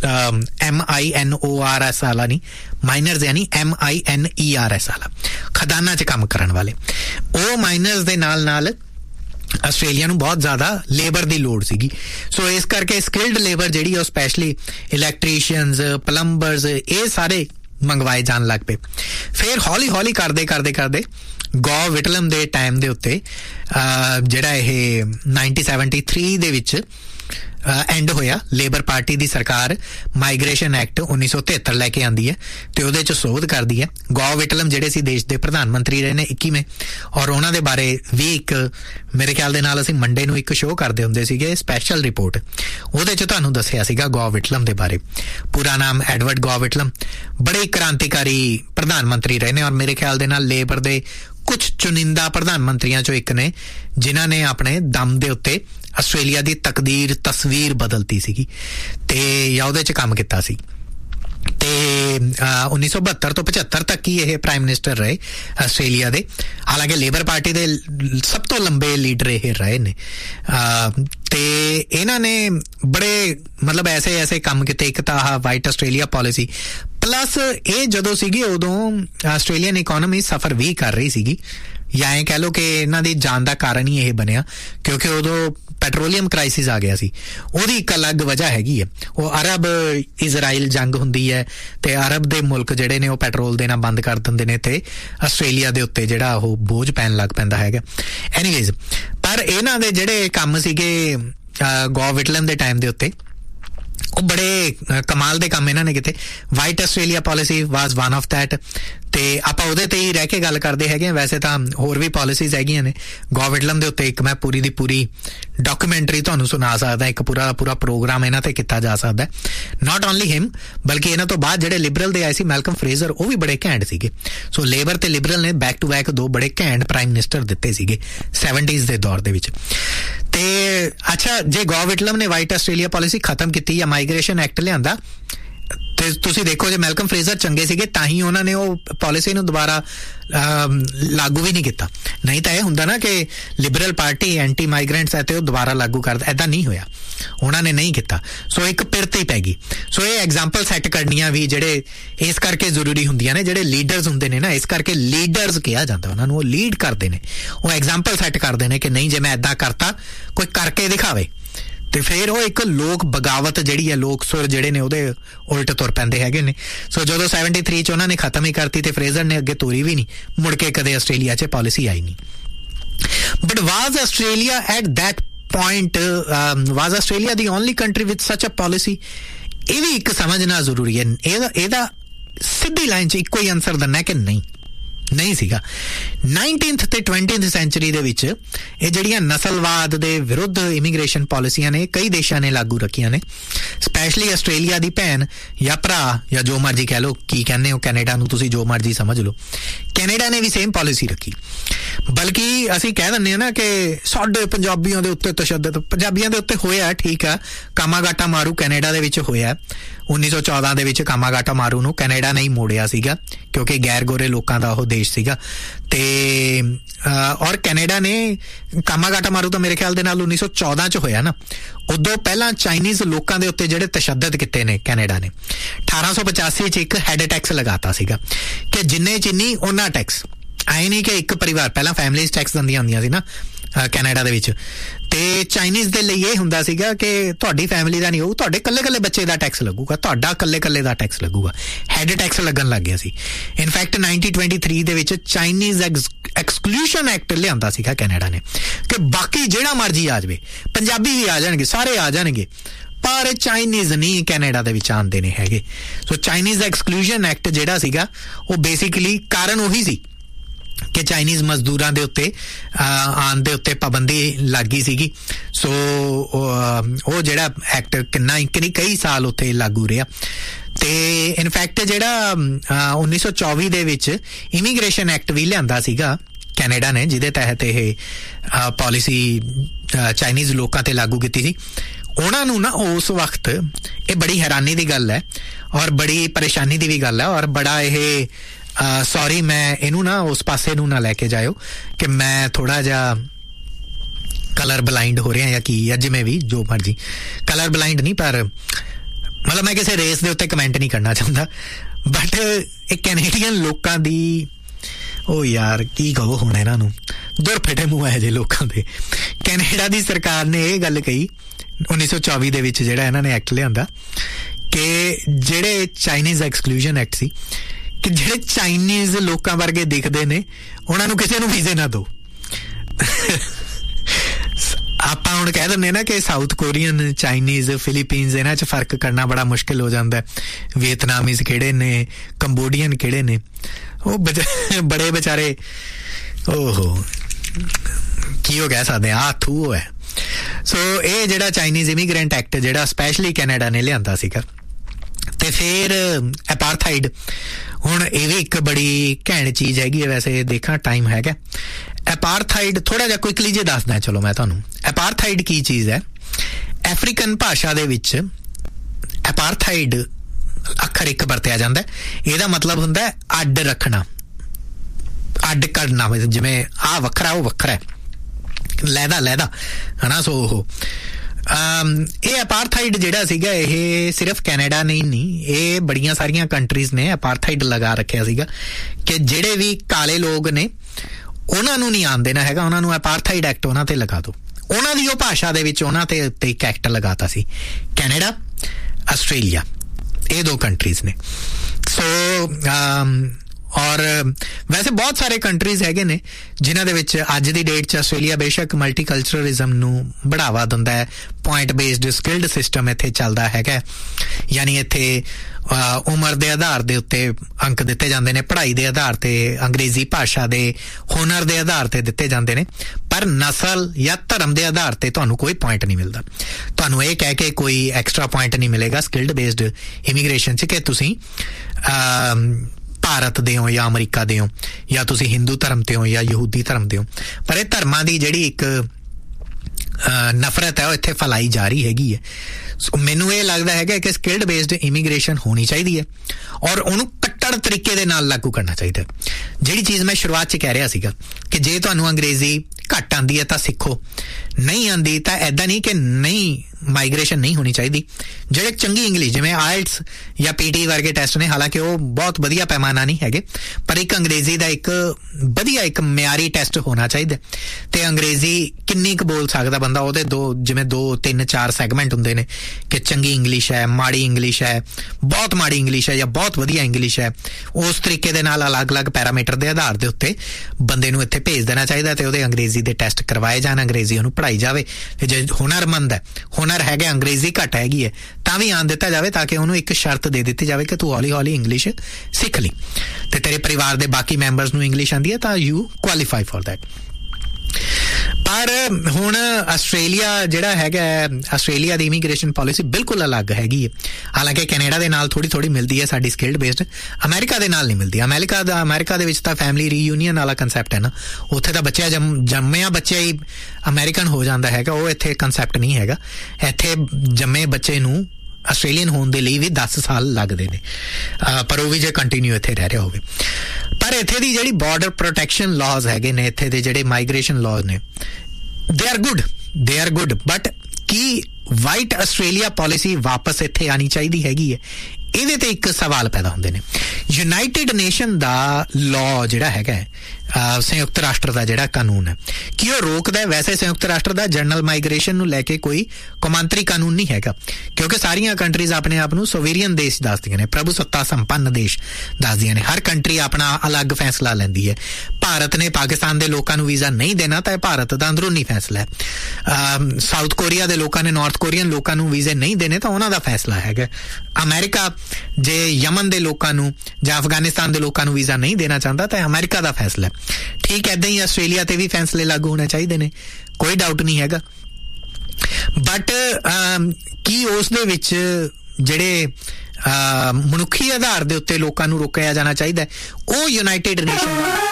MINORS ਵਾਲਾ ਨਹੀਂ, ਮਾਈਨਰਸ ਯਾਨੀ MINERS ਵਾਲਾ, ਖਦਾਨਾਂ 'ਚ ਕੰਮ ਕਰਨ ਵਾਲੇ, ਉਹ ਮਾਈਨਰਸ ਦੇ ਨਾਲ ਆਸਟ੍ਰੇਲੀਆ ਨੂੰ ਬਹੁਤ ਜ਼ਿਆਦਾ ਲੇਬਰ ਦੀ ਲੋੜ ਸੀਗੀ। ਸੋ ਇਸ ਕਰਕੇ ਸਕਿਲਡ ਲੇਬਰ ਜਿਹੜੀ ਉਹ ਸਪੈਸ਼ਲੀ ਇਲੈਕਟ੍ਰੀਸ਼ੀਅਨਸ, ਪਲੰਬਰਸ, ਇਹ ਸਾਰੇ ਮੰਗਵਾਏ ਜਾਣ ਲੱਗ ਪਏ। ਫਿਰ ਹੌਲੀ ਹੌਲੀ ਕਰਦੇ ਗੌ ਵਿਟਲਮ ਦੇ ਟਾਈਮ ਦੇ ਉੱਤੇ ਜਿਹੜਾ ਇਹ 1973 ਦੇ ਵਿੱਚ ਐਂਡ ਹੋਇਆ। ਲੇਬਰ ਪਾਰਟੀ ਦੀ ਸਰਕਾਰ ਮਾਈਗ੍ਰੇਸ਼ਨ ਐਕਟ 1973 ਲੈ ਕੇ ਆਂਦੀ ਹੈ ਤੇ ਉਹਦੇ 'ਚ ਸੋਧ ਕਰਦੀ ਹੈ। ਗੌ ਵਿਟਲਮ ਜਿਹੜੇ ਸੀ ਦੇਸ਼ ਦੇ ਪ੍ਰਧਾਨ ਮੰਤਰੀ ਰਹੇ ਨੇ 21ਵੇਂ, ਔਰ ਉਹਨਾਂ ਦੇ ਬਾਰੇ ਵੀ ਇੱਕ ਮੇਰੇ ਖਿਆਲ ਦੇ ਨਾਲ ਅਸੀਂ ਮੰਡੇ ਨੂੰ ਇੱਕ ਸ਼ੋਅ ਕਰਦੇ ਹੁੰਦੇ ਸੀਗੇ, ਸਪੈਸ਼ਲ ਰਿਪੋਰਟ, ਉਹਦੇ 'ਚ ਤੁਹਾਨੂੰ ਦੱਸਿਆ ਸੀਗਾ ਗੌ ਵਿਟਲਮ ਦੇ ਬਾਰੇ। ਪੂਰਾ ਨਾਮ ਐਡਵਰਡ ਗੌ ਵਿਟਲਮ, ਬੜੇ ਕ੍ਰਾਂਤੀਕਾਰੀ ਪ੍ਰਧਾਨ ਮੰਤਰੀ ਰਹੇ ਨੇ ਔਰ ਮੇਰੇ ਖਿਆਲ ਦੇ ਨਾਲ ਲੇਬਰ ਦੇ ਕੁਝ ਚੁਣਿੰਦਾ ਪ੍ਰਧਾਨ ਮੰਤਰੀਆਂ 'ਚੋਂ ਇੱਕ ਨੇ ਜਿਨ੍ਹਾਂ ਨੇ ਆਪਣੇ ਦਮ ਦੇ ਉੱਤੇ ਆਸਟ੍ਰੇਲੀਆ ਦੀ ਤਸਵੀਰ ਬਦਲਤੀ ਸੀਗੀ ਤੇ ਜਾਂ ਉਹਦੇ 'ਚ ਕੰਮ ਕੀਤਾ ਸੀ। ਤੇ 1972 ਤੋਂ 75 ਤੱਕ ਹੀ ਇਹ ਪ੍ਰਾਈਮ ਮਿਨਿਸਟਰ ਰਹੇ ਆਸਟ੍ਰੇਲੀਆ ਦੇ। ਹਾਲਾਂਕਿ ਲੇਬਰ ਪਾਰਟੀ ਦੇ ਸਭ ਤੋਂ ਲੰਬੇ ਲੀਡਰ ਇਹ ਰਹੇ ਨੇ ਤੇ ਇਹਨਾਂ ਨੇ ਬੜੇ ਮਤਲਬ ਐਸੇ ਕੰਮ ਕੀਤੇ। ਇੱਕ ਤਾਂ ਆਹ ਵਾਈਟ ਆਸਟ੍ਰੇਲੀਆ ਪਾਲਿਸੀ, ਪਲੱਸ ਇਹ ਜਦੋਂ ਸੀਗੀ ਉਦੋਂ ਆਸਟ੍ਰੇਲੀਅਨ ਇਕੋਨਮੀ ਸਫਰ ਵੀ ਕਰ ਰਹੀ ਸੀਗੀ, ਜਾਂ ਇਹ ਕਹਿ ਲਓ ਕਿ ਇਹਨਾਂ ਦੀ ਜਾਣ ਦਾ ਕਾਰਨ ਹੀ ਇਹ ਬਣਿਆ ਕਿਉਂਕਿ ਉਦੋਂ ਪੈਟਰੋਲੀਅਮ ਕ੍ਰਾਈਸਿਸ ਆ ਗਿਆ ਸੀ। ਉਹਦੀ ਇੱਕ ਅਲੱਗ ਵਜ੍ਹਾ ਹੈਗੀ ਹੈ, ਉਹ ਅਰਬ ਇਜ਼ਰਾਈਲ ਜੰਗ ਹੁੰਦੀ ਹੈ ਤੇ ਅਰਬ ਦੇ ਮੁਲਕ ਜਿਹੜੇ ਨੇ ਉਹ ਪੈਟਰੋਲ ਦੇਣਾ ਬੰਦ ਕਰ ਦਿੰਦੇ ਨੇ ਤੇ ਆਸਟ੍ਰੇਲੀਆ ਦੇ ਉੱਤੇ ਜਿਹੜਾ ਉਹ ਬੋਝ ਪੈਣ ਲੱਗ ਪੈਂਦਾ ਹੈਗਾ। ਐਨੀਵੇਜ਼, ਪਰ ਇਹਨਾਂ ਦੇ ਜਿਹੜੇ ਕੰਮ ਸੀਗੇ ਗੌ ਵਿਟਲਮ ਦੇ ਟਾਈਮ ਦੇ ਉੱਤੇ ਉਹ ਬੜੇ ਕਮਾਲ ਦੇ ਕੰਮ ਇਹਨਾਂ ਨੇ ਕੀਤੇ। White Australia policy was one of that ਤੇ ਆਪਾਂ ਉਹਦੇ ਤੇ ਹੀ ਰਹਿ ਕੇ ਗੱਲ ਕਰਦੇ ਹੈਗੇ ਆ। ਵੈਸੇ ਤਾਂ ਹੋਰ ਵੀ ਪਾਲਿਸੀਜ਼ ਹੈਗੀਆਂ ਨੇ ਗੌ ਵਿਟਲਮ ਦੇ ਉੱਤੇ। ਇੱਕ ਮੈਂ ਪੂਰੀ ਦੀ ਪੂਰੀ ਡਾਕੂਮੈਂਟਰੀ ਤੁਹਾਨੂੰ ਸੁਣਾ ਸਕਦਾ, ਇੱਕ ਪੂਰਾ ਪ੍ਰੋਗਰਾਮ ਇਹਨਾਂ ਤੇ ਕੀਤਾ ਜਾ ਸਕਦਾ। ਨਾਟ ਓਨਲੀ ਹਿਮ ਬਲਕਿ ਇਹਨਾਂ ਤੋਂ ਬਾਅਦ ਜਿਹੜੇ ਲਿਬਰਲ ਦੇ ਆਏ ਸੀ ਮੈਲਕਮ ਫਰੇਜ਼ਰ, ਉਹ ਵੀ ਬੜੇ ਘੈਂਟ ਸੀਗੇ। ਸੋ ਲੇਬਰ ਤੇ ਲਿਬਰਲ ਨੇ ਬੈਕ ਟੂ ਬੈਕ ਦੋ ਬੜੇ ਘੈਂਟ ਪ੍ਰਾਈਮ ਮਿਨਿਸਟਰ ਦਿੱਤੇ ਸੀਗੇ 70s ਦੇ ਦੌਰ ਦੇ ਵਿੱਚ। ਤੇ ਅੱਛਾ, ਜੇ ਗੌ ਵਿਟਲਮ ਨੇ ਵਾਈਟ ਆਸਟ੍ਰੇਲੀਆ ਪਾਲਿਸੀ ਖਤਮ ਕੀਤੀ ਜਾਂ ਮਾਈਗ੍ਰੇਸ਼ਨ ਐਕਟ ਲਿਆਂਦਾ ਤੇ ਤੁਸੀਂ ਦੇਖੋ ਜੇ ਮੈਲਕਮ ਫਰੇਜ਼ਰ ਚੰਗੇ ਸੀਗੇ ਤਾਂ ਹੀ ਉਹਨਾਂ ਨੇ ਉਹ ਪਾਲਿਸੀ ਨੂੰ ਦੁਬਾਰਾ ਲਾਗੂ ਵੀ ਨਹੀਂ ਕੀਤਾ। ਨਹੀਂ ਤਾਂ ਇਹ ਹੁੰਦਾ ਨਾ ਕਿ ਲਿਬਰਲ ਪਾਰਟੀ ਐਂਟੀ ਮਾਈਗ੍ਰੈਂਟਸ ਹੈ ਤੇ ਉਹ ਦੁਬਾਰਾ ਲਾਗੂ ਕਰਦਾ, ਐਦਾਂ ਨਹੀਂ ਹੋਇਆ, ਉਹਨਾਂ ਨੇ ਨਹੀਂ ਕੀਤਾ। ਸੋ ਇੱਕ ਪਿਰਤ ਹੀ ਪੈ ਗਈ। ਸੋ ਇਹ ਐਗਜ਼ਾਮਪਲ ਸੈੱਟ ਕਰਨੀਆਂ ਵੀ ਜਿਹੜੇ ਇਸ ਕਰਕੇ ਜ਼ਰੂਰੀ ਹੁੰਦੀਆਂ ਨੇ। ਜਿਹੜੇ ਲੀਡਰਸ ਹੁੰਦੇ ਨੇ ਨਾ, ਇਸ ਕਰਕੇ ਲੀਡਰਸ ਕਿਹਾ ਜਾਂਦਾ ਉਹਨਾਂ ਨੂੰ, ਉਹ ਲੀਡ ਕਰਦੇ ਨੇ, ਉਹ ਐਗਜ਼ਾਮਪਲ ਸੈੱਟ ਕਰਦੇ ਨੇ ਕਿ ਨਹੀਂ ਜੇ ਮੈਂ ਐਦਾਂ ਕਰਤਾ ਕੋਈ ਕਰਕੇ ਦਿਖਾਵੇ ਤੇ ਫਿਰ ਉਹ ਇੱਕ ਲੋਕ ਬਗਾਵਤ ਜਿਹੜੀ ਹੈ, ਲੋਕ ਸੁਰ ਜਿਹੜੇ ਨੇ ਉਹਦੇ ਉਲਟ ਤੁਰ ਪੈਂਦੇ ਹੈਗੇ ਨੇ। ਸੋ ਜਦੋਂ 73 'ਚ ਉਹਨਾਂ ਨੇ ਖਤਮ ਹੀ ਕਰਤੀ ਤੇ ਫਰੇਜ਼ਰ ਨੇ ਅੱਗੇ ਤੋਰੀ ਵੀ ਨਹੀਂ, ਮੁੜ ਕੇ ਕਦੇ ਆਸਟ੍ਰੇਲੀਆ 'ਚ ਪਾਲਿਸੀ ਆਈ ਨਹੀਂ। But was Australia at that point was Australia the only country with such a policy? ਇਹ ਵੀ ਇੱਕ ਸਮਝਣਾ ਜ਼ਰੂਰੀ ਹੈ। ਇਹਦਾ ਸਿੱਧੀ ਲਾਈਨ 'ਚ ਇੱਕੋ ਹੀ ਆਨਸਰ ਦਿੰਨਾ ਕਿ ਨਹੀਂ ਸੀਗਾ। 19th ਤੇ 20th ਸੈਂਚੁਰੀ ਦੇ ਵਿੱਚ ਇਹ ਜਿਹੜੀਆਂ ਨਸਲਵਾਦ ਦੇ ਵਿਰੁੱਧ ਇਮੀਗ੍ਰੇਸ਼ਨ ਪਾਲਿਸੀਆਂ ਨੇ ਕਈ ਦੇਸ਼ਾਂ ਨੇ ਲਾਗੂ ਰੱਖੀਆਂ ਨੇ, ਸਪੈਸ਼ਲੀ ਆਸਟ੍ਰੇਲੀਆ ਦੀ ਭੈਣ ਜਾਂ ਭਰਾ ਜਾਂ ਜੋ ਮਰਜੀ ਕਹਿ ਲਓ, ਕੀ ਕਹਿੰਦੇ ਹੋ ਕੈਨੇਡਾ ਨੂੰ ਤੁਸੀਂ ਜੋ ਮਰਜੀ ਸਮਝ ਲਓ। ਕੈਨੇਡਾ ਨੇ ਵੀ ਸੇਮ ਪਾਲਿਸੀ ਰੱਖੀ। ਬਲਕਿ ਅਸੀਂ ਕਹਿ ਦਿੰਦੇ ਹਾਂ ਨਾ ਕਿ ਸਾਡੇ ਪੰਜਾਬੀਆਂ ਦੇ ਉੱਤੇ ਤਸ਼ੱਦਦ, ਪੰਜਾਬੀਆਂ ਦੇ ਉੱਤੇ ਹੋਇਆ, ਠੀਕ ਆ, ਕਾਮਾਗਾਟਾ ਮਾਰੂ ਕੈਨੇਡਾ ਦੇ ਵਿੱਚ ਹੋਇਆ 1914 ਦੇ ਵਿੱਚ। ਕਾਮਾਗਾਟਾ ਮਾਰੂ ਨੂੰ ਕੈਨੇਡਾ ਨੇ ਹੀ ਮੋੜਿਆ ਸੀਗਾ ਕਿਉਂਕਿ ਗੈਰ ਗੋਰੇ ਲੋਕਾਂ ਦਾ ਉਹ ਦੇਸ਼ ਸੀਗਾ ਤੇ ਔਰ ਕੈਨੇਡਾ ਨੇ ਕਾਮਾਗਾਟਾ ਮਾਰੂ ਤਾਂ ਮੇਰੇ ਖਿਆਲ ਦੇ ਨਾਲ 1914 'ਚ ਹੋਇਆ ਨਾ। ਉਦੋਂ ਪਹਿਲਾਂ ਚਾਈਨੀਜ਼ ਲੋਕਾਂ ਦੇ ਉੱਤੇ ਜਿਹੜੇ ਤਸ਼ੱਦਦ ਕੀਤੇ ਨੇ ਕੈਨੇਡਾ ਨੇ, 1885 'ਚ ਇੱਕ ਹੈਡ ਟੈਕਸ ਲਗਾਤਾ ਸੀਗਾ ਕਿ ਜਿੰਨੇ ਚੀਨੀ ਉਹਨਾਂ ਟੈਕਸ। ਆਏ ਨਹੀਂ ਕਿ ਇੱਕ ਪਰਿਵਾਰ, ਪਹਿਲਾਂ ਫੈਮਲੀਜ਼ ਟੈਕਸ ਦਿੰਦੀਆਂ ਹੁੰਦੀਆਂ ਸੀ ਨਾ ਕੈਨੇਡਾ ਦੇ ਵਿੱਚ, ਤੇ ਚਾਈਨੀਜ਼ ਦੇ ਲਈ ਇਹ ਹੁੰਦਾ ਸੀਗਾ ਕਿ ਤੁਹਾਡੀ ਫੈਮਿਲੀ ਦਾ ਨਹੀਂ ਹੋਊ, ਤੁਹਾਡੇ ਕੱਲੇ ਬੱਚੇ ਦਾ ਟੈਕਸ ਲੱਗੂਗਾ, ਤੁਹਾਡਾ ਕੱਲੇ ਦਾ ਟੈਕਸ ਲੱਗੂਗਾ। ਹੈਡ ਟੈਕਸ ਲੱਗਣ ਲੱਗ ਗਿਆ ਸੀ। ਇਨਫੈਕਟ 1923 ਦੇ ਵਿੱਚ ਚਾਈਨੀਜ਼ ਐਕਸਕਲੂਸ਼ਨ ਐਕਟ ਲਿਆਂਦਾ ਸੀਗਾ ਕੈਨੇਡਾ ਨੇ ਕਿ ਬਾਕੀ ਜਿਹੜਾ ਮਰਜ਼ੀ ਆ ਜਾਵੇ, ਪੰਜਾਬੀ ਵੀ ਆ ਜਾਣਗੇ, ਸਾਰੇ ਆ ਜਾਣਗੇ, ਪਰ ਚਾਈਨੀਜ਼ ਨਹੀਂ ਕੈਨੇਡਾ ਦੇ ਵਿੱਚ ਆਉਂਦੇ ਨੇ ਹੈਗੇ। ਸੋ ਚਾਈਨੀਜ਼ ਐਕਸਕਲੂਸ਼ਨ ਐਕਟ ਜਿਹੜਾ ਸੀਗਾ ਉਹ ਬੇਸਿਕਲੀ ਕਾਰਨ ਉਹੀ ਸੀ ਕਿ ਚਾਈਨੀਜ਼ ਮਜ਼ਦੂਰਾਂ ਦੇ ਉੱਤੇ ਆਉਣ ਦੇ ਉੱਤੇ ਪਾਬੰਦੀ ਲੱਗੀ ਸੀਗੀ। ਸੋ ਉਹ ਜਿਹੜਾ ਐਕਟ ਕਈ ਸਾਲ ਉੱਥੇ ਲਾਗੂ ਰਿਹਾ। ਤੇ ਇਨਫੈਕਟ ਜਿਹੜਾ 1924 ਦੇ ਵਿੱਚ ਇਮੀਗ੍ਰੇਸ਼ਨ ਐਕਟ ਵੀ ਲਿਆਂਦਾ ਸੀਗਾ ਕੈਨੇਡਾ ਨੇ, ਜਿਹਦੇ ਤਹਿਤ ਇਹ ਪਾਲਿਸੀ ਚਾਈਨੀਜ਼ ਲੋਕਾਂ ਤੇ ਲਾਗੂ ਕੀਤੀ ਸੀ। ਉਹਨਾਂ ਨੂੰ ਨਾ ਉਸ ਵਕਤ ਇਹ ਬੜੀ ਹੈਰਾਨੀ ਦੀ ਗੱਲ ਹੈ ਔਰ ਬੜੀ ਪਰੇਸ਼ਾਨੀ ਦੀ ਵੀ ਗੱਲ ਹੈ ਔਰ ਬੜਾ ਇਹ ਸੌਰੀ ਮੈਂ ਇਹਨੂੰ ਨਾ ਉਸ ਪਾਸੇ ਨੂੰ ਨਾ ਲੈ ਕੇ ਜਾਇਓ ਕਿ ਮੈਂ ਥੋੜਾ ਜਿਹਾ ਕਲਰ ਬਲਾਈਂਡ ਹੋ ਰਿਹਾ ਜਾਂ ਕੀ, ਜਿਵੇਂ ਵੀ ਜੋ ਮਰਜੀ, ਕਲਰ ਬਲਾਈਂਡ ਨਹੀਂ, ਪਰ ਮਤਲਬ ਮੈਂ ਕਿਸੇ ਰੇਸ ਦੇ ਉੱਤੇ ਕਮੈਂਟ ਨਹੀਂ ਕਰਨਾ ਚਾਹੁੰਦਾ। ਬਟ ਇਹ ਕੈਨੇਡੀਅਨ ਲੋਕਾਂ ਦੀ, ਉਹ ਯਾਰ ਕੀ ਕਹੋ ਹੁਣ ਇਹਨਾਂ ਨੂੰ, ਦੁਰ ਫਟੇ ਮੂੰਹ ਹੈ ਜੇ ਲੋਕਾਂ ਦੇ। ਕੈਨੇਡਾ ਦੀ ਸਰਕਾਰ ਨੇ ਇਹ ਗੱਲ ਕਹੀ 1924 ਦੇ ਵਿੱਚ ਜਿਹੜਾ ਇਹਨਾਂ ਨੇ ਐਕਟ ਲਿਆਂਦਾ ਕਿ ਜਿਹੜੇ ਚਾਈਨੀਜ਼ ਐਕਸਕਲੂਜਨ ਐਕਟ ਸੀ ਕਿ ਜਿਹੜੇ ਚਾਈਨੀਜ਼ ਲੋਕਾਂ ਵਰਗੇ ਦਿਖਦੇ ਨੇ ਉਹਨਾਂ ਨੂੰ ਕਿਸੇ ਨੂੰ ਵੀਜ਼ੇ ਨਾ ਦਿਓ। ਆਪਾਂ ਹੁਣ ਕਹਿ ਦਿੰਦੇ ਨਾ ਕਿ ਸਾਊਥ ਕੋਰੀਅਨ, ਚਾਈਨੀਜ਼, ਫਿਲੀਪੀਨਸ, ਇਹਨਾਂ 'ਚ ਫਰਕ ਕਰਨਾ ਬੜਾ ਮੁਸ਼ਕਿਲ ਹੋ ਜਾਂਦਾ। ਵੀਅਤਨਾਮੀਜ਼ ਕਿਹੜੇ ਨੇ, ਕੰਬੋਡੀਅਨ ਕਿਹੜੇ ਨੇ, ਉਹ ਬੜੇ ਵਿਚਾਰੇ ਓਹੋ ਕੀ ਉਹ ਕਹਿ ਸਕਦੇ ਆ ਥੂ ਹੈ। ਸੋ ਇਹ ਜਿਹੜਾ ਚਾਈਨੀਜ਼ ਇਮੀਗ੍ਰੈਂਟ ਐਕਟ ਜਿਹੜਾ ਸਪੈਸ਼ਲੀ ਕੈਨੇਡਾ ਨੇ ਲਿਆਂਦਾ ਸੀਗਾ। ਤੇ ਫਿਰ ਅਪਾਰਥਾਈਡ, ਹੁਣ ਇਹ ਵੀ ਇੱਕ ਬੜੀ ਘੈਂਟ ਚੀਜ਼ ਹੈਗੀ ਹੈ। ਵੈਸੇ ਦੇਖਾਂ ਟਾਈਮ ਹੈਗਾ। ਅਪਾਰਥਾਈਡ ਥੋੜ੍ਹਾ ਜਿਹਾ ਕੁਇਕਲੀ ਜੇ ਦੱਸਦਾ ਚਲੋ ਮੈਂ ਤੁਹਾਨੂੰ। ਅਪਾਰਥਾਈਡ ਕੀ ਚੀਜ਼ ਹੈ? ਅਫਰੀਕਨ ਭਾਸ਼ਾ ਦੇ ਵਿੱਚ ਅਪਾਰਥਾਈਡ ਅੱਖਰ ਇੱਕ ਵਰਤਿਆ ਜਾਂਦਾ। ਇਹਦਾ ਮਤਲਬ ਹੁੰਦਾ ਹੈ ਅੱਡ ਰੱਖਣਾ, ਅੱਡ ਕਰਨਾ। ਜਿਵੇਂ ਆਹ ਵੱਖਰਾ ਉਹ ਵੱਖਰਾ, ਲਹਿਦਾ ਹੈ ਨਾ। ਸੋ ਉਹ ਇਹ ਅਪਾਰਥਾਈਡ ਜਿਹੜਾ ਸੀਗਾ ਇਹ ਸਿਰਫ ਕੈਨੇਡਾ ਨਹੀਂ, ਇਹ ਬੜੀਆਂ ਸਾਰੀਆਂ ਕੰਟਰੀਜ਼ ਨੇ ਅਪਾਰਥਾਈਡ ਲਗਾ ਰੱਖਿਆ ਸੀਗਾ ਕਿ ਜਿਹੜੇ ਵੀ ਕਾਲੇ ਲੋਕ ਨੇ ਉਹਨਾਂ ਨੂੰ ਨਹੀਂ ਆਉਣ ਦੇਣਾ ਹੈਗਾ, ਉਹਨਾਂ ਨੂੰ ਅਪਾਰਥਾਈਡ ਐਕਟ ਉਹਨਾਂ ਤੇ ਲਗਾ ਦਿਓ। ਉਹਨਾਂ ਦੀ ਉਹ ਭਾਸ਼ਾ ਦੇ ਵਿੱਚ ਉਹਨਾਂ ਤੇ ਉੱਤੇ ਇੱਕ ਐਕਟ ਲਗਾਤਾ ਸੀ। ਕੈਨੇਡਾ, ਆਸਟ੍ਰੇਲੀਆ, ਇਹ ਦੋ ਕੰਟਰੀਜ਼ ਨੇ। ਸੋ ਔਰ ਵੈਸੇ ਬਹੁਤ ਸਾਰੇ ਕੰਟਰੀਜ਼ ਹੈਗੇ ਨੇ ਜਿਨ੍ਹਾਂ ਦੇ ਵਿੱਚ ਅੱਜ ਦੀ ਡੇਟ 'ਚ ਆਸਟ੍ਰੇਲੀਆ ਬੇਸ਼ੱਕ ਮਲਟੀਕਲਚਰਲਿਜ਼ਮ ਨੂੰ ਬੜਾਵਾ ਦਿੰਦਾ ਹੈ। ਪੁਆਇੰਟ ਬੇਸਡ ਸਕਿਲਡ ਸਿਸਟਮ ਇੱਥੇ ਚੱਲਦਾ ਹੈਗਾ, ਯਾਨੀ ਇੱਥੇ ਉਮਰ ਦੇ ਆਧਾਰ ਦੇ ਉੱਤੇ ਅੰਕ ਦਿੱਤੇ ਜਾਂਦੇ ਨੇ, ਪੜ੍ਹਾਈ ਦੇ ਆਧਾਰ ਤੇ, ਅੰਗਰੇਜ਼ੀ ਭਾਸ਼ਾ ਦੇ ਹੁਨਰ ਦੇ ਆਧਾਰ ਤੇ ਦਿੱਤੇ ਜਾਂਦੇ ਨੇ, ਪਰ ਨਸਲ ਜਾਂ ਧਰਮ ਦੇ ਆਧਾਰ ਤੇ ਤੁਹਾਨੂੰ ਕੋਈ ਪੁਆਇੰਟ ਨਹੀਂ ਮਿਲਦਾ। ਤੁਹਾਨੂੰ ਇਹ ਕਹਿ ਕੇ ਕੋਈ ਐਕਸਟਰਾ ਪੁਆਇੰਟ ਨਹੀਂ ਮਿਲੇਗਾ ਸਕਿਲਡ ਬੇਸਡ ਇਮੀਗ੍ਰੇਸ਼ਨ 'ਚ ਕਿ ਤੁਸੀਂ ਭਾਰਤ ਦੇ ਹੋ ਜਾਂ ਅਮਰੀਕਾ ਦੇ ਹੋ ਜਾਂ ਤੁਸੀਂ ਹਿੰਦੂ ਧਰਮ ਤੇ ਹੋ ਜਾਂ ਯਹੂਦੀ ਧਰਮ ਦੇ ਹੋ। ਪਰ ਇਹ ਧਰਮਾਂ ਦੀ ਜਿਹੜੀ ਇੱਕ ਨਫ਼ਰਤ ਹੈ ਉਹ ਇੱਥੇ ਫੈਲਾਈ ਜਾ ਰਹੀ ਹੈਗੀ ਹੈ। ਸੋ ਮੈਨੂੰ ਇਹ ਲੱਗਦਾ ਹੈਗਾ ਕਿ ਸਕਿਲਡ ਬੇਸਡ ਇਮੀਗ੍ਰੇਸ਼ਨ ਹੋਣੀ ਚਾਹੀਦੀ ਹੈ ਔਰ ਉਹਨੂੰ ਕੱਟੜ ਤਰੀਕੇ ਦੇ ਨਾਲ ਲਾਗੂ ਕਰਨਾ ਚਾਹੀਦਾ। ਜਿਹੜੀ ਚੀਜ਼ ਮੈਂ ਸ਼ੁਰੂਆਤ 'ਚ ਕਹਿ ਰਿਹਾ ਸੀਗਾ ਕਿ ਜੇ ਤੁਹਾਨੂੰ ਅੰਗਰੇਜ਼ੀ ਘੱਟ ਆਉਂਦੀ ਹੈ ਤਾਂ ਸਿੱਖੋ, ਨਹੀਂ ਆਉਂਦੀ ਤਾਂ ਇੱਦਾਂ ਨਹੀਂ ਕਿ ਨਹੀਂ ਮਾਈਗ੍ਰੇਸ਼ਨ ਨਹੀਂ ਹੋਣੀ ਚਾਹੀਦੀ। ਜਿਹੜੇ ਚੰਗੀ ਇੰਗਲਿਸ਼ ਜਿਵੇਂ ਆਇਲਟਸ ਜਾਂ PT ਵਰਗੇ ਟੈਸਟ ਨੇ, ਹਾਲਾਂਕਿ ਉਹ ਬਹੁਤ ਵਧੀਆ ਪੈਮਾਨਾ ਨਹੀਂ ਹੈਗੇ, ਪਰ ਇੱਕ ਅੰਗਰੇਜ਼ੀ ਦਾ ਇੱਕ ਵਧੀਆ ਇੱਕ ਮਿਆਰੀ ਟੈਸਟ ਹੋਣਾ ਚਾਹੀਦਾ। ਤੇ ਅੰਗਰੇਜ਼ੀ ਕਿੰਨੀ ਕੁ ਬੋਲ ਸਕਦਾ ਬੰਦਾ, ਉਹਦੇ ਜਿਵੇਂ 2, 3, 4 ਸੈਗਮੈਂਟ ਹੁੰਦੇ ਨੇ ਕਿ ਚੰਗੀ ਇੰਗਲਿਸ਼ ਹੈ, ਮਾੜੀ ਇੰਗਲਿਸ਼ ਹੈ, ਬਹੁਤ ਮਾੜੀ ਇੰਗਲਿਸ਼ ਹੈ ਜਾਂ ਬਹੁਤ ਵਧੀਆ ਇੰਗਲਿਸ਼ ਹੈ। ਉਸ ਤਰੀਕੇ ਦੇ ਨਾਲ ਅਲੱਗ-ਅਲੱਗ ਪੈਰਾਮੀਟਰ ਦੇ ਆਧਾਰ ਦੇ ਉੱਤੇ ਬੰਦੇ ਨੂੰ ਇੱਥੇ ਭੇਜ ਦੇਣਾ ਚਾਹੀਦਾ ਤੇ ਉਹਦੇ ਅੰਗਰੇਜ਼ੀ ਦੇ ਟੈਸਟ ਕਰਵਾਏ ਜਾਣ, ਅੰਗਰੇਜ਼ੀ ਉਹਨੂੰ ਪੜ੍ਹਾਈ ਜਾਵੇ। ਤੇ ਜੇ ਹੁਨਰਮੰਦ ਹੈ, ਹੁਨਰ ਹੈਗਾ, ਅੰਗਰੇਜ਼ੀ ਘੱਟ ਹੈਗੀ ਹੈ ਤਾਂ ਵੀ ਆਉਣ ਦਿੱਤਾ ਜਾਵੇ, ਤਾਂ ਕਿ ਉਹਨੂੰ ਇੱਕ ਸ਼ਰਤ ਦੇ ਦਿੱਤੀ ਜਾਵੇ ਕਿ ਤੂੰ ਹੌਲੀ-ਹੌਲੀ ਇੰਗਲਿਸ਼ ਸਿੱਖ ਲਈ ਤੇ ਤੇਰੇ ਪਰਿਵਾਰ ਦੇ ਬਾਕੀ ਮੈਂਬਰਸ ਨੂੰ ਇੰਗਲਿਸ਼ ਆਉਂਦੀ ਹੈ ਤਾਂ ਯੂ ਕੁਆਲੀਫਾਈ ਫॉर दैट। ਪਰ ਹੁਣ ਆਸਟ੍ਰੇਲੀਆ ਜਿਹੜਾ ਹੈਗਾ, ਆਸਟ੍ਰੇਲੀਆ ਦੀ ਇਮੀਗ੍ਰੇਸ਼ਨ ਪਾਲਿਸੀ ਬਿਲਕੁਲ ਅਲੱਗ ਹੈਗੀ ਹੈ। ਹਾਲਾਂਕਿ ਕੈਨੇਡਾ ਦੇ ਨਾਲ ਥੋੜੀ ਮਿਲਦੀ ਹੈ ਸਾਡੀ ਸਕਿਲਡ ਬੇਸਡ, ਅਮਰੀਕਾ ਦੇ ਨਾਲ ਨਹੀਂ ਮਿਲਦੀ। ਅਮਰੀਕਾ ਦੇ ਵਿੱਚ ਤਾਂ ਫੈਮਿਲੀ ਰੀਯੂਨੀਅਨ ਵਾਲਾ ਕੰਸੈਪਟ ਹੈ ਨਾ, ਉੱਥੇ ਤਾਂ ਬੱਚਾ ਜੰਮਿਆ ਬੱਚਾ ਹੀ ਅਮਰੀਕਨ ਹੋ ਜਾਂਦਾ ਹੈਗਾ। ਉਹ ਇੱਥੇ ਕੰਸੈਪਟ ਨਹੀਂ ਹੈਗਾ। ਇੱਥੇ ਜੰਮੇ ਬੱਚੇ ਨੂੰ ਆਸਟ੍ਰੇਲੀਅਨ ਹੋਣ ਦੇ ਲਈ ਵੀ 10 ਸਾਲ ਲੱਗਦੇ ਨੇ, ਪਰ ਉਹ ਵੀ ਜੇ ਕੰਟੀਨਿਊ ਇੱਥੇ ਰਹਿ ਰਿਹਾ ਹੋਵੇ। ਪਰ ਇੱਥੇ ਦੀ ਜਿਹੜੀ ਬਾਰਡਰ ਪ੍ਰੋਟੈਕਸ਼ਨ ਲਾਜ਼ ਹੈਗੇ ਨੇ, ਇੱਥੇ ਦੇ ਜਿਹੜੇ ਮਾਈਗ੍ਰੇਸ਼ਨ ਲਾਜ਼ ਨੇ, they are good but Ki white Australia policy ਵਾਪਸ ਇੱਥੇ ਆਉਣੀ ਚਾਹੀਦੀ ਹੈਗੀ ਹੈ? ਇਹਦੇ ਤੇ ਇੱਕ ਸਵਾਲ ਪੈਦਾ ਹੁੰਦੇ ਨੇ। ਯੂਨਾਈਟਿਡ ਨੇਸ਼ਨ ਦਾ ਲਾਅ ਜਿਹੜਾ ਹੈਗਾ, ਸੰਯੁਕਤ ਰਾਸ਼ਟਰ ਦਾ ਜਿਹੜਾ ਕਾਨੂੰਨ ਹੈ, ਕੀ ਉਹ ਰੋਕਦਾ ਹੈ? ਵੈਸੇ ਸੰਯੁਕਤ ਰਾਸ਼ਟਰ ਦਾ ਜਨਰਲ ਮਾਈਗ੍ਰੇਸ਼ਨ ਨੂੰ ਲੈ ਕੇ ਕੋਈ ਕੌਮਾਂਤਰੀ ਕਾਨੂੰਨ ਨਹੀਂ ਹੈਗਾ, ਕਿਉਂਕਿ ਸਾਰੀਆਂ ਕੰਟਰੀਜ਼ ਆਪਣੇ ਆਪ ਨੂੰ ਸੋਵੇਰੀਅਨ ਦੇਸ਼ ਦੱਸਦੀਆਂ ਨੇ, ਪ੍ਰਭੂ ਸੱਤਾ ਸੰਪੰਨ ਦੇਸ਼ ਦੱਸਦੀਆਂ ਨੇ। ਹਰ ਕੰਟਰੀ ਆਪਣਾ ਅਲੱਗ ਫੈਸਲਾ ਲੈਂਦੀ ਹੈ। ਭਾਰਤ ਨੇ ਪਾਕਿਸਤਾਨ ਦੇ ਲੋਕਾਂ ਨੂੰ ਵੀਜ਼ਾ ਨਹੀਂ ਦੇਣਾ ਤਾਂ ਇਹ ਭਾਰਤ ਦਾ ਅੰਦਰੂਨੀ ਫੈਸਲਾ ਹੈ। ਸਾਊਥ ਕੋਰੀਆ ਦੇ ਲੋਕਾਂ ਨੇ ਨਾਰਥ ਕੋਰੀਅਨ ਲੋਕਾਂ ਨੂੰ ਵੀਜ਼ੇ ਨਹੀਂ ਦੇਣੇ ਤਾਂ ਉਹਨਾਂ ਦਾ ਫੈਸਲਾ ਹੈਗਾ। ਅਮਰੀਕਾ ਜੇ ਯਮਨ ਦੇ ਲੋਕਾਂ ਨੂੰ ਜਾਂ ਅਫਗਾਨਿਸਤਾਨ ਦੇ ਲੋਕਾਂ ਨੂੰ ਵੀਜ਼ਾ ਨਹੀਂ ਦੇਣਾ ਚਾਹੁੰਦਾ ਤਾਂ ਅਮਰੀਕਾ ਦਾ ਫੈਸਲਾ ਹੈ। ਠੀਕ ਏਦਾਂ ਹੀ ਆਸਟ੍ਰੇਲੀਆ ਤੇ ਵੀ ਫੈਸਲੇ ਲਾਗੂ ਹੋਣੇ ਚਾਹੀਦੇ ਨੇ, ਕੋਈ ਡਾਊਟ ਨਹੀਂ ਹੈਗਾ। ਬਟ ਕੀ ਉਸ ਦੇ ਵਿੱਚ ਜਿਹੜੇ ਮਨੁੱਖੀ ਆਧਾਰ ਦੇ ਉੱਤੇ ਲੋਕਾਂ ਨੂੰ ਰੋਕਿਆ ਜਾਣਾ ਚਾਹੀਦਾ, ਉਹ ਯੂਨਾਈਟਿਡ ਨੇਸ਼ਨ